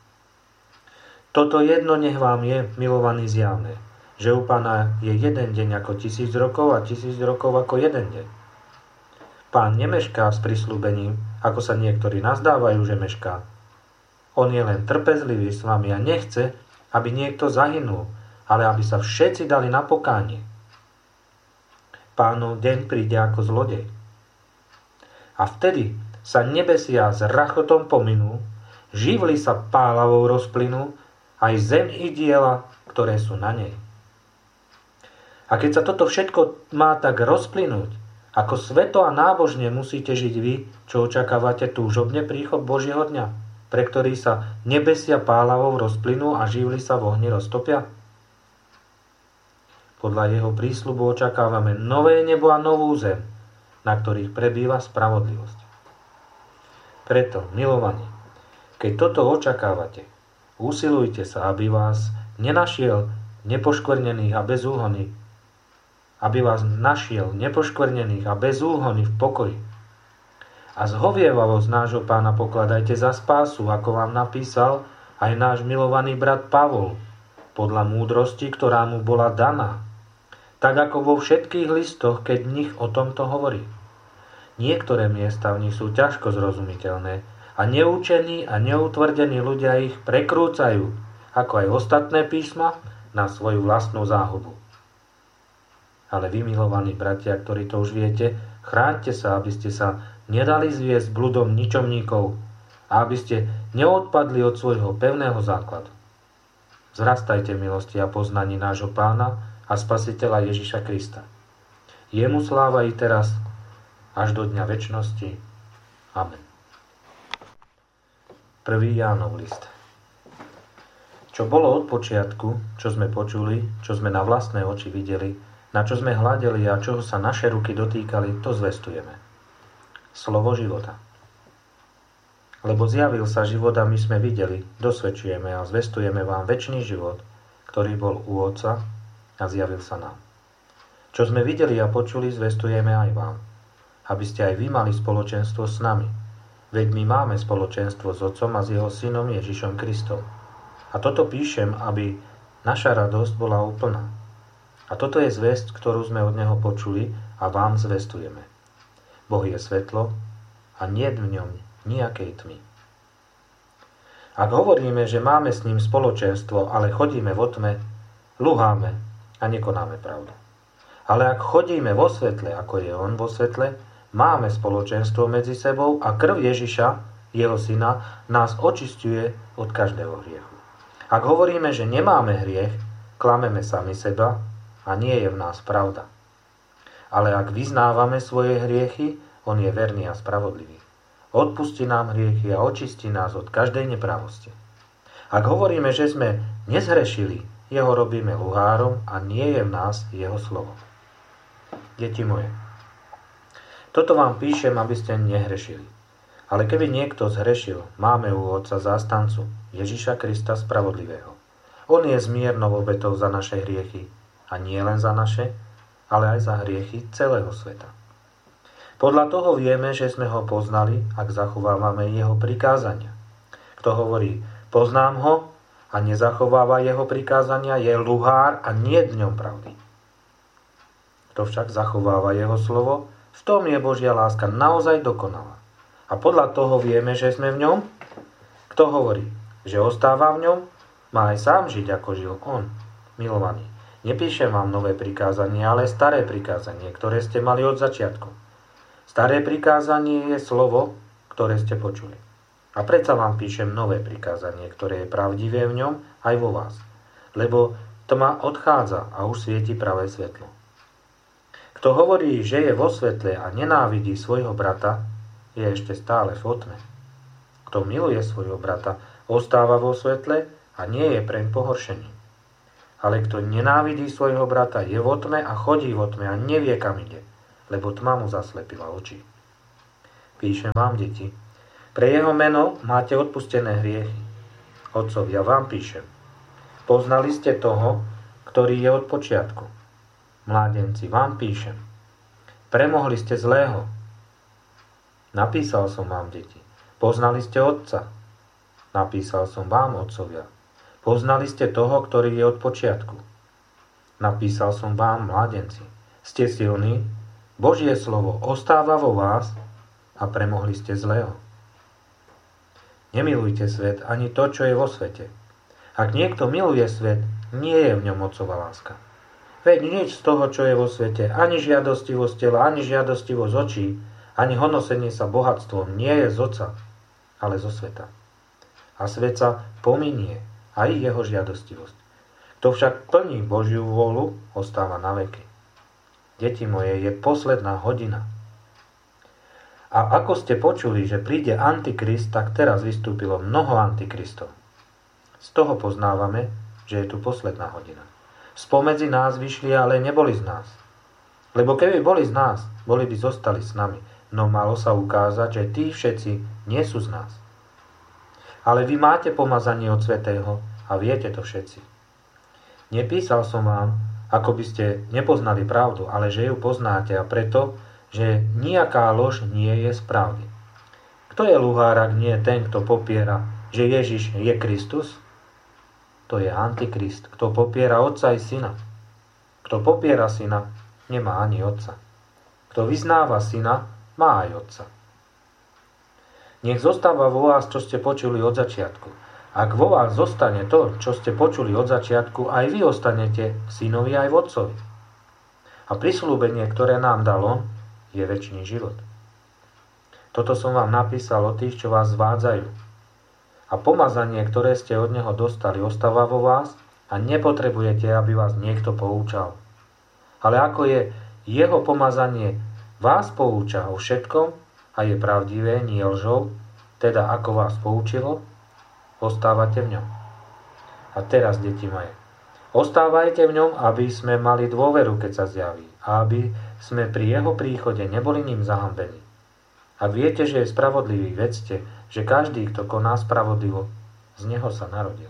Toto jedno nech vám je, milovaní, zjavné, že u Pána je jeden deň ako tisíc rokov a tisíc rokov ako jeden deň. Pán nemešká s prisľúbením, ako sa niektorí nazdávajú, že mešká. On je len trpezlivý s vami a nechce, aby niekto zahynul, ale aby sa všetci dali na pokánie. Pánov deň príde ako zlodej. A vtedy sa nebesia s rachotom pominú, živly sa pálavou rozplynú, aj zem i diela, ktoré sú na nej. A keď sa toto všetko má tak rozplynúť, ako sveto a nábožne musíte žiť vy, čo očakávate túžobne príchod Božieho dňa, pre ktorý sa nebesia pálavou rozplynú a živly sa v ohni roztopia? Podľa jeho prísľubu očakávame nové nebo a novú zem, na ktorých prebýva spravodlivosť. Preto, milovaní, keď toto očakávate, usilujte sa, aby vás nenašiel nepoškvrnených a bezúhonných, aby vás našiel nepoškvrnených a bezúhonných v pokoji. A zhovievavosť nášho Pána pokladajte za spásu, ako vám napísal aj náš milovaný brat Pavol, podľa múdrosti, ktorá mu bola daná, tak ako vo všetkých listoch, keď v nich o tomto hovorí. Niektoré miesta v nich sú ťažko zrozumiteľné a neúčení a neutvrdení ľudia ich prekrúcajú, ako aj ostatné písma, na svoju vlastnú záhubu. Ale vy, milovaní bratia, ktorí to už viete, chráňte sa, aby ste sa nedali zviesť bludom ničomníkov a aby ste neodpadli od svojho pevného základu. Vzrastajte v milosti a poznaní nášho Pána a Spasiteľa Ježiša Krista. Jemu sláva i teraz, až do dňa večnosti. Amen. prvý Jánov list. Čo bolo od počiatku, čo sme počuli, čo sme na vlastné oči videli, na čo sme hľadeli a čoho sa naše ruky dotýkali, to zvestujeme. Slovo života. Lebo zjavil sa život a my sme videli, dosvedčujeme a zvestujeme vám večný život, ktorý bol u Otca a zjavil sa nám. Čo sme videli a počuli, zvestujeme aj vám, aby ste aj vy mali spoločenstvo s nami. Veď my máme spoločenstvo s Otcom a s jeho Synom Ježišom Kristom. A toto píšem, aby naša radosť bola úplná. A toto je zvesť, ktorú sme od neho počuli a vám zvestujeme. Boh je svetlo a niet v ňom nejakej tmy. Ak hovoríme, že máme s ním spoločenstvo, ale chodíme vo tme, luháme a nekonáme pravdu. Ale ak chodíme vo svetle, ako je on vo svetle, máme spoločenstvo medzi sebou a krv Ježiša, jeho syna, nás očisťuje od každého hriechu. Ak hovoríme, že nemáme hriech, klameme sami seba a nie je v nás pravda. Ale ak vyznávame svoje hriechy, on je verný a spravodlivý. Odpustí nám hriechy a očistí nás od každej nepravosti. Ak hovoríme, že sme nezhrešili, jeho robíme luhárom a nie je v nás jeho slovo. Deti moje, toto vám píšem, aby ste nehrešili. Ale keby niekto zhrešil, máme u Otca zástancu, Ježiša Krista spravodlivého. On je zmiernou obetou za naše hriechy, a nie len za naše, ale aj za hriechy celého sveta. Podľa toho vieme, že sme ho poznali, ak zachovávame jeho prikázania. Kto hovorí, poznám ho a nezachováva jeho prikázania, je luhár a nie je v ňom pravdy. Kto však zachováva jeho slovo, v tom je Božia láska naozaj dokonalá. A podľa toho vieme, že sme v ňom. Kto hovorí, že ostáva v ňom, má aj sám žiť, ako žil on. Milovaní, nepíšem vám nové prikázanie, ale staré prikázanie, ktoré ste mali od začiatku. Staré prikázanie je slovo, ktoré ste počuli. A predsa vám píšem nové prikázanie, ktoré je pravdivé v ňom aj vo vás. Lebo tma odchádza a už svieti pravé svetlo. Kto hovorí, že je vo svetle a nenávidí svojho brata, je ešte stále v tme. Kto miluje svojho brata, ostáva vo svetle a nie je preň pohoršený. Ale kto nenávidí svojho brata, je vo tme a chodí vo tme a nevie, kam ide, lebo tma mu zaslepila oči. Píšem vám, deti, pre jeho meno máte odpustené hriechy. Otcovia, vám píšem. Poznali ste toho, ktorý je od počiatku. Mládenci, vám píšem. Premohli ste zlého. Napísal som vám, deti. Poznali ste otca. Napísal som vám, otcovia. Poznali ste toho, ktorý je od počiatku. Napísal som vám, mládenci. Ste silní, Božie slovo ostáva vo vás a premohli ste zlého. Nemilujte svet ani to, čo je vo svete. Ak niekto miluje svet, nie je v ňom otcova láska. Veď nič z toho, čo je vo svete, ani žiadostivosť tela, ani žiadostivosť očí, ani honosenie sa bohatstvom nie je z otca, ale zo sveta. A svet sa pominie, aj jeho žiadostivosť. Kto však plní Božiu vôľu, ostáva na veky. Deti moje, je posledná hodina. A ako ste počuli, že príde Antikrist, tak teraz vystúpilo mnoho Antikristov. Z toho poznávame, že je tu posledná hodina. Spomedzi nás vyšli, ale neboli z nás. Lebo keby boli z nás, boli by zostali s nami. No malo sa ukázať, že tí všetci nie sú z nás. Ale vy máte pomazanie od Svätého a viete to všetci. Nepísal som vám, ako by ste nepoznali pravdu, ale že ju poznáte a preto, že nejaká lož nie je z pravdy. Kto je luhár, ak nie ten, kto popiera, že Ježiš je Kristus? To je Antikrist, kto popiera otca i syna. Kto popiera syna, nemá ani otca. Kto vyznáva syna, má aj otca. Nech zostáva vo vás, čo ste počuli od začiatku. Ak vo vás zostane to, čo ste počuli od začiatku, aj vy ostanete v synovi aj v otcovi. A prisľúbenie, ktoré nám dal on, je večný život. Toto som vám napísal o tých, čo vás zvádzajú. A pomazanie, ktoré ste od neho dostali, ostáva vo vás a nepotrebujete, aby vás niekto poučal. Ale ako je jeho pomazanie vás pouča o všetkom a je pravdivé, nie lžou, teda ako vás poučilo, ostávate v ňom. A teraz, deti moje, ostávajte v ňom, aby sme mali dôveru, keď sa zjaví, a aby sme pri jeho príchode neboli ním zahambení. Ak viete, že je spravodlivý, vedzte, že každý, kto koná spravodlivo, z neho sa narodil.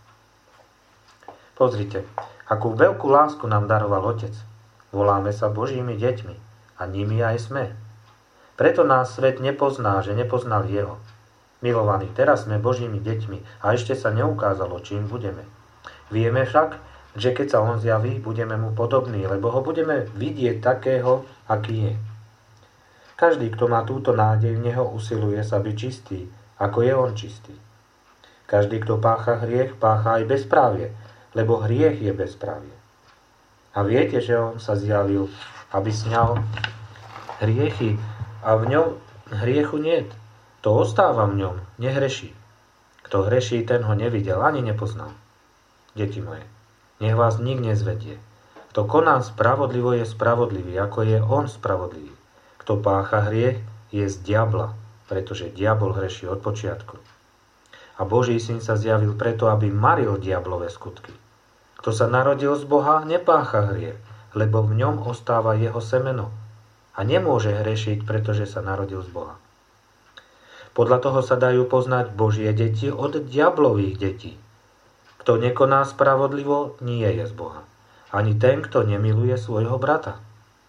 Pozrite, akú veľkú lásku nám daroval Otec. Voláme sa Božími deťmi a nimi aj sme. Preto nás svet nepozná, že nepoznal jeho. Milovaní, teraz sme Božími deťmi a ešte sa neukázalo, čím budeme. Vieme však, že keď sa on zjaví, budeme mu podobní, lebo ho budeme vidieť takého, aký je. Každý, kto má túto nádej v neho, usiluje sa byť čistý, ako je on čistý. Každý, kto pácha hriech, pácha aj bezprávie, lebo hriech je bezprávie. A viete, že on sa zjavil, aby sňal hriechy a v ňom hriechu niet. To ostáva v ňom, nehreší. Kto hreší, ten ho nevidel ani nepoznal. Deti moje, nech vás nik nezvedie. Kto koná spravodlivo, je spravodlivý, ako je on spravodlivý. Kto pácha hriech, je z diabla, pretože diabol hreší od počiatku. A Boží syn sa zjavil preto, aby maril diablové skutky. Kto sa narodil z Boha, nepácha hriech, lebo v ňom ostáva jeho semeno. A nemôže hrešiť, pretože sa narodil z Boha. Podľa toho sa dajú poznať Božie deti od diablových detí. Kto nekoná spravodlivo, nie je z Boha. Ani ten, kto nemiluje svojho brata.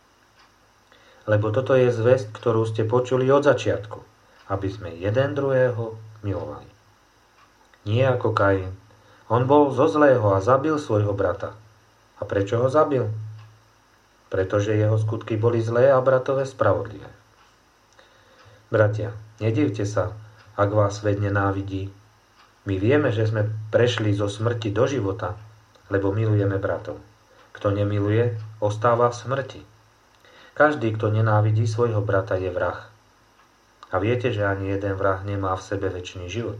Lebo toto je zvesť, ktorú ste počuli od začiatku, aby sme jeden druhého milovali. Nie ako Kain. On bol zo zlého a zabil svojho brata. A prečo ho zabil? Pretože jeho skutky boli zlé a bratové spravodlivé. Bratia, nedivte sa, ak vás svet nenávidí. My vieme, že sme prešli zo smrti do života, lebo milujeme bratov. Kto nemiluje, ostáva v smrti. Každý, kto nenávidí svojho brata, je vrah. A viete, že ani jeden vrah nemá v sebe večný život.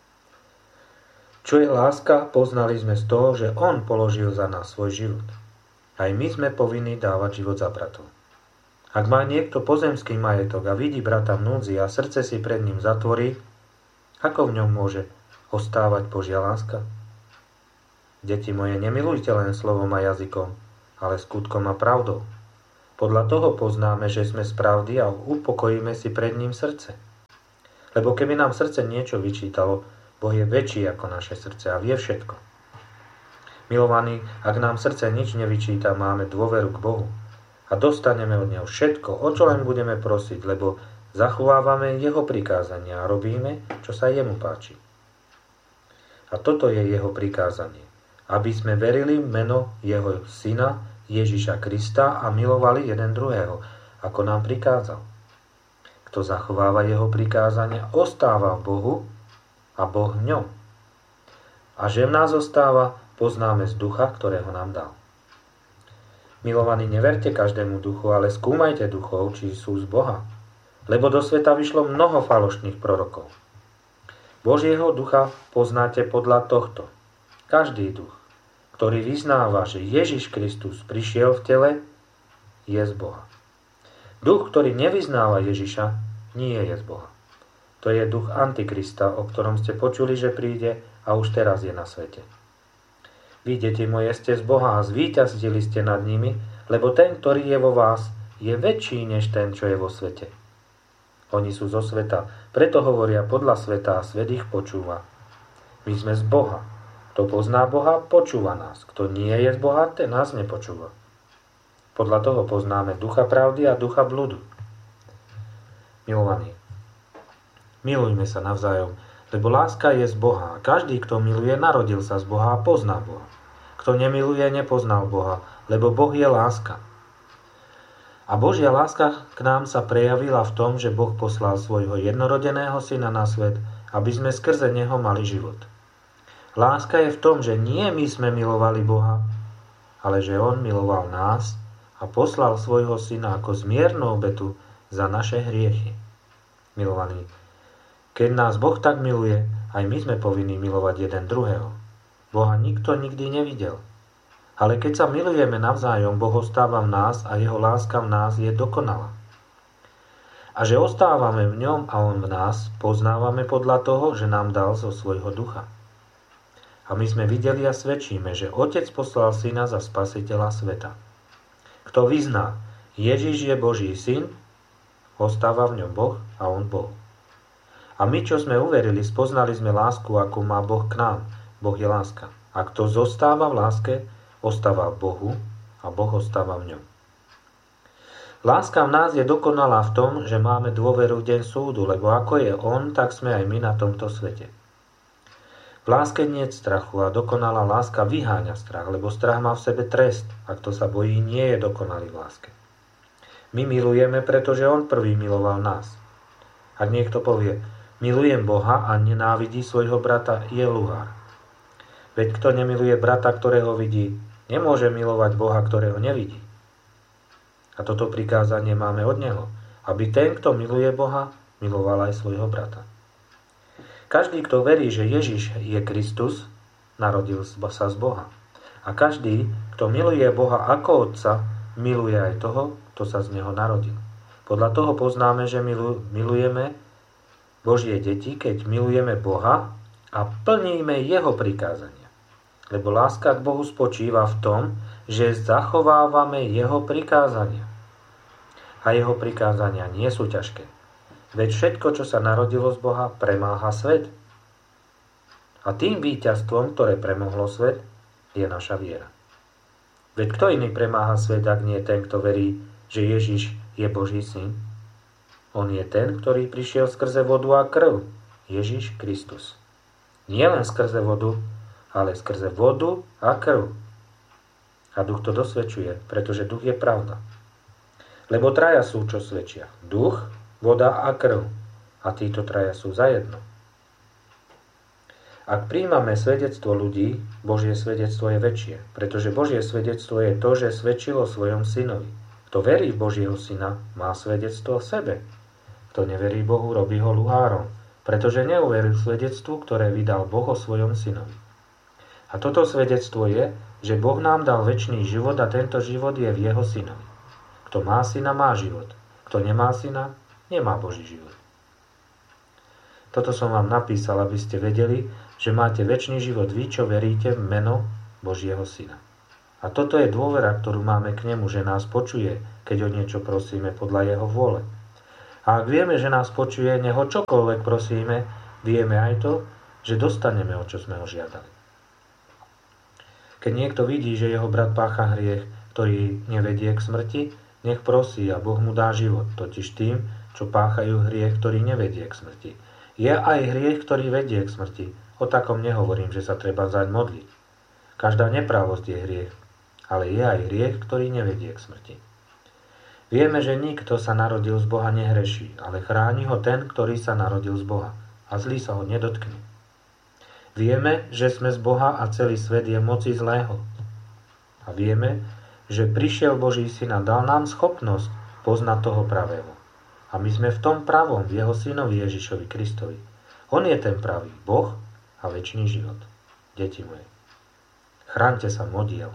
Čo je láska, poznali sme z toho, že on položil za nás svoj život. Aj my sme povinní dávať život za bratov. Ak má niekto pozemský majetok a vidí brata v núdzi a srdce si pred ním zatvorí, ako v ňom môže ostávať Božia láska? Deti moje, nemilujte len slovom a jazykom, ale skutkom a pravdou. Podľa toho poznáme, že sme z pravdy a upokojíme si pred ním srdce. Lebo keby nám srdce niečo vyčítalo, Boh je väčší ako naše srdce a vie všetko. Milovaní, ak nám srdce nič nevyčíta, máme dôveru k Bohu a dostaneme od Neho všetko, o čo len budeme prosiť, lebo zachovávame Jeho prikázania a robíme, čo sa Jemu páči. A toto je Jeho prikázanie, aby sme verili v meno Jeho Syna Ježiša Krista a milovali jeden druhého, ako nám prikázal. Kto zachováva Jeho prikázania, ostáva v Bohu a Boh v ňom. A že v nás ostáva, poznáme z ducha, ktorého nám dal. Milovaní, neverte každému duchu, ale skúmajte duchov, či sú z Boha, lebo do sveta vyšlo mnoho falošných prorokov. Božieho ducha poznáte podľa tohto. Každý duch, ktorý vyznáva, že Ježiš Kristus prišiel v tele, je z Boha. Duch, ktorý nevyznáva Ježiša, nie je z Boha. To je duch Antikrista, o ktorom ste počuli, že príde a už teraz je na svete. Vy, deti moje, ste z Boha a zvíťazili ste nad nimi, lebo ten, ktorý je vo vás, je väčší než ten, čo je vo svete. Oni sú zo sveta, preto hovoria podľa sveta a svet ich počúva. My sme z Boha. Kto pozná Boha, počúva nás. Kto nie je z Boha, ten nás nepočúva. Podľa toho poznáme ducha pravdy a ducha bludu. Milovaní, milujme sa navzájom, lebo láska je z Boha. A každý, kto miluje, narodil sa z Boha a pozná Boha. Kto nemiluje, nepoznal Boha, lebo Boh je láska. A Božia láska k nám sa prejavila v tom, že Boh poslal svojho jednorodeného syna na svet, aby sme skrze neho mali život. Láska je v tom, že nie my sme milovali Boha, ale že on miloval nás a poslal svojho syna ako zmiernu obetu za naše hriechy. Milovaní, keď nás Boh tak miluje, aj my sme povinní milovať jeden druhého. Boha nikto nikdy nevidel. Ale keď sa milujeme navzájom, Boh ostáva v nás a jeho láska v nás je dokonalá. A že ostávame v ňom a on v nás, poznávame podľa toho, že nám dal zo svojho ducha. A my sme videli a svedčíme, že Otec poslal syna za spasiteľa sveta. Kto vyzná, Ježiš je Boží syn, ostáva v ňom Boh a on Boh. A my, čo sme uverili, spoznali sme lásku, akú má Boh k nám. Boh je láska. A kto zostáva v láske, ostáva v Bohu a Boh ostáva v ňom. Láska v nás je dokonalá v tom, že máme dôveru v deň súdu, lebo ako je on, tak sme aj my na tomto svete. V láske nie je strachu a dokonalá láska vyháňa strach, lebo strach má v sebe trest, a kto sa bojí, nie je dokonalý v láske. My milujeme, pretože on prvý miloval nás. Ak niekto povie, milujem Boha a nenávidí svojho brata, je luhár. Veď kto nemiluje brata, ktorého vidí, nemôže milovať Boha, ktorého nevidí. A toto prikázanie máme od Neho, aby ten, kto miluje Boha, miloval aj svojho brata. Každý, kto verí, že Ježiš je Kristus, narodil sa z Boha. A každý, kto miluje Boha ako Otca, miluje aj toho, kto sa z Neho narodil. Podľa toho poznáme, že milujeme Božie deti, keď milujeme Boha a plníme Jeho prikázania. Lebo láska k Bohu spočíva v tom, že zachovávame Jeho prikázania. A Jeho prikázania nie sú ťažké. Veď všetko, čo sa narodilo z Boha, premáha svet. A tým víťazstvom, ktoré premohlo svet, je naša viera. Veď kto iný premáha svet, ak nie ten, kto verí, že Ježiš je Boží syn? On je ten, ktorý prišiel skrze vodu a krv, Ježiš Kristus. Nie len skrze vodu, ale skrze vodu a krv. A duch to dosvedčuje, pretože duch je pravda. Lebo traja sú, čo svedčia. Duch, voda a krv. A títo traja sú zajedno. Ak príjmame svedectvo ľudí, Božie svedectvo je väčšie, pretože Božie svedectvo je to, že svedčilo svojom synovi. Kto verí v Božieho syna, má svedectvo v sebe. Kto neverí Bohu, robí ho luhárom, pretože neuveril svedectvu, ktoré vydal Boh o svojom synovi. A toto svedectvo je, že Boh nám dal večný život a tento život je v jeho synovi. Kto má syna, má život. Kto nemá syna, nemá Boží život. Toto som vám napísal, aby ste vedeli, že máte večný život vy, čo veríte v meno Božieho Syna. A toto je dôvera, ktorú máme k nemu, že nás počuje, keď o niečo prosíme podľa jeho vôle. A ak vieme, že nás počuje, nech ho čokoľvek prosíme, vieme aj to, že dostaneme, o čo sme ho žiadali. Keď niekto vidí, že jeho brat pácha hriech, ktorý nevedie k smrti, nech prosí a Boh mu dá život, totiž tým, čo páchajú hriech, ktorý nevedie k smrti. Je aj hriech, ktorý vedie k smrti. O takom nehovorím, že sa treba vzaň modliť. Každá neprávosť je hriech, ale je aj hriech, ktorý nevedie k smrti. Vieme, že nikto sa narodil z Boha nehreší, ale chráni ho ten, ktorý sa narodil z Boha a zlý sa ho nedotkne. Vieme, že sme z Boha a celý svet je moci zlého. A vieme, že prišiel Boží Syn a dal nám schopnosť poznať toho pravého. A my sme v tom pravom, v jeho Synovi Ježišovi Kristovi. On je ten pravý Boh a večný život. Deti moje, chráňte sa modiel.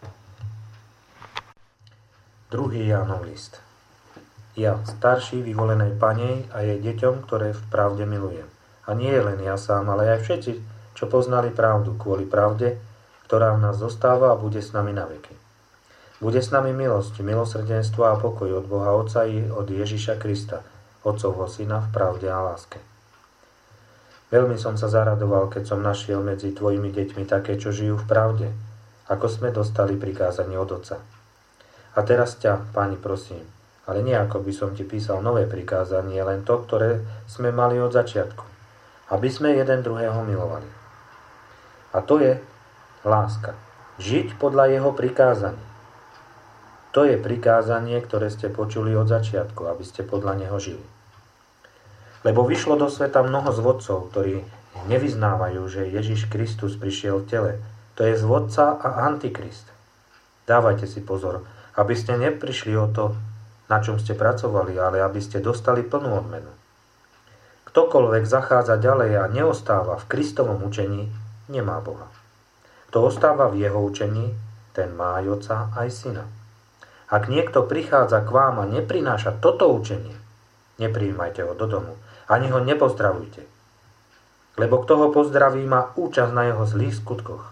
Druhý Jánov list. Ja, starší vyvolenej Panej a jej deťom, ktoré v pravde milujem. A nie len ja sám, ale aj všetci, čo poznali pravdu kvôli pravde, ktorá v nás zostáva a bude s nami na veky. Bude s nami milosť, milosrdenstvo a pokoj od Boha Otca i od Ježiša Krista, Otcovho Syna v pravde a láske. Veľmi som sa zaradoval, keď som našiel medzi tvojimi deťmi také, čo žijú v pravde, ako sme dostali prikázanie od Otca. A teraz ťa, Páni, prosím, ale nie ako by som ti písal nové prikázanie, len to, ktoré sme mali od začiatku, aby sme jeden druhého milovali. A to je láska. Žiť podľa jeho prikázaní. To je prikázanie, ktoré ste počuli od začiatku, aby ste podľa neho žili. Lebo vyšlo do sveta mnoho zvodcov, ktorí nevyznávajú, že Ježiš Kristus prišiel v tele. To je zvodca a antikrist. Dávajte si pozor, aby ste neprišli o to, na čom ste pracovali, ale aby ste dostali plnú odmenu. Ktokoľvek zachádza ďalej a neostáva v Kristovom učení, nemá Boha. Kto ostáva v jeho učení, ten má aj Otca, aj Syna. Ak niekto prichádza k vám a neprináša toto učenie, neprijímajte ho do domu, ani ho nepozdravujte. Lebo kto ho pozdraví, má účasť na jeho zlých skutkoch.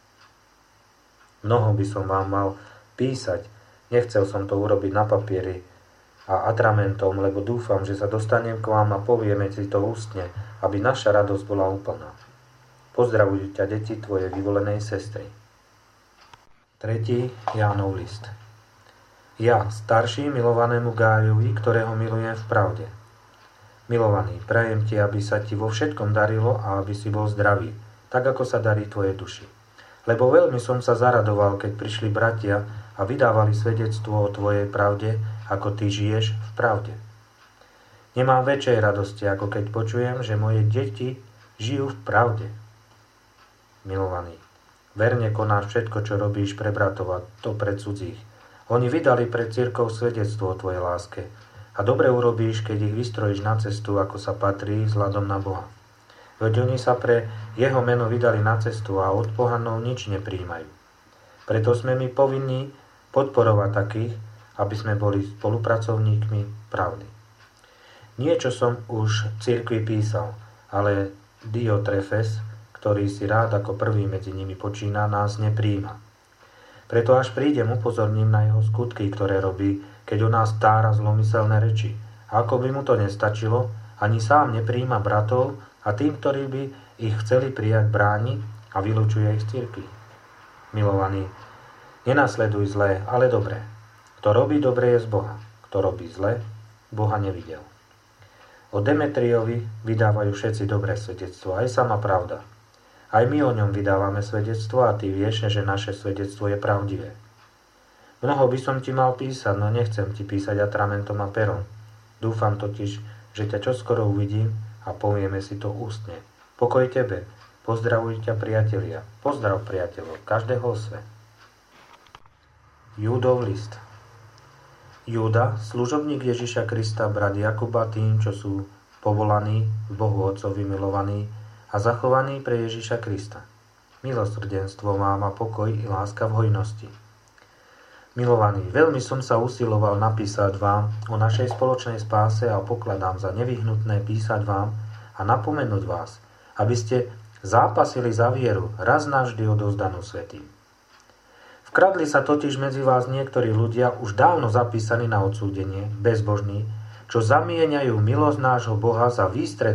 Mnoho by som vám mal písať, nechcel som to urobiť na papieri a atramentom, lebo dúfam, že sa dostanem k vám a povieme si to ústne, aby naša radosť bola úplná. Pozdravujú ťa deti tvojej vyvolenej sestry. Tretí Jánov list. Ja, starší milovanému Gájovi, ktorého milujem v pravde. Milovaný, prajem ti, aby sa ti vo všetkom darilo a aby si bol zdravý, tak ako sa darí tvojej duši. Lebo veľmi som sa zaradoval, keď prišli bratia a vydávali svedectvo o tvojej pravde, ako ty žiješ v pravde. Nemám väčšej radosti, ako keď počujem, že moje deti žijú v pravde. Milovaný, verne konáš všetko, čo robíš pre bratov a to pre cudzích. Oni vydali pred cirkov svedectvo o tvojej láske a dobre urobíš, keď ich vystrojíš na cestu, ako sa patrí, vzhľadom na Boha. Veď oni sa pre jeho meno vydali na cestu a od pohanov nič nepríjmajú. Preto sme my povinní podporovať takých, aby sme boli spolupracovníkmi pravdy. Niečo som už v cirkvi písal, ale Diotrefes, ktorý si rád ako prvý medzi nimi počína, nás nepríjma. Preto až prídem, upozorním na jeho skutky, ktoré robí, keď o nás tára zlomyselné reči. A ako by mu to nestačilo, ani sám nepríjma bratov a tým, ktorí by ich chceli prijať, bráni a vylučuje ich z cirkvi. Milovaní, nenasleduj zlé, ale dobré. Kto robí dobre, je z Boha. Kto robí zlé, Boha nevidel. O Demetriovi vydávajú všetci dobré svedectvo, aj sama pravda. Aj my o ňom vydávame svedectvo a ty vieš, že naše svedectvo je pravdivé. Mnoho by som ti mal písať, no nechcem ti písať atramentom a perom. Dúfam totiž, že ťa čoskoro uvidím a povieme si to ústne. Pokoj tebe, pozdravuj ťa priatelia. Pozdrav priateľov, každého sve. Júdov list. Júda, služobník Ježiša Krista, brat Jakuba, tým, čo sú povolaní, v Bohu Otcovi milovaní, a zachovaný pre Ježiša Krista. Milosrdenstvo vám a pokoj i láska v hojnosti. Milovaní, veľmi som sa usiloval napísať vám o našej spoločnej spáse a pokladám za nevyhnutné písať vám a napomenúť vás, aby ste zápasili za vieru, raz navždy odovzdanú svätým. Vkradli sa totiž medzi vás niektorí ľudia už dávno zapísaní na odsúdenie, bezbožní, čo zamieňajú milosť nášho Boha za výstred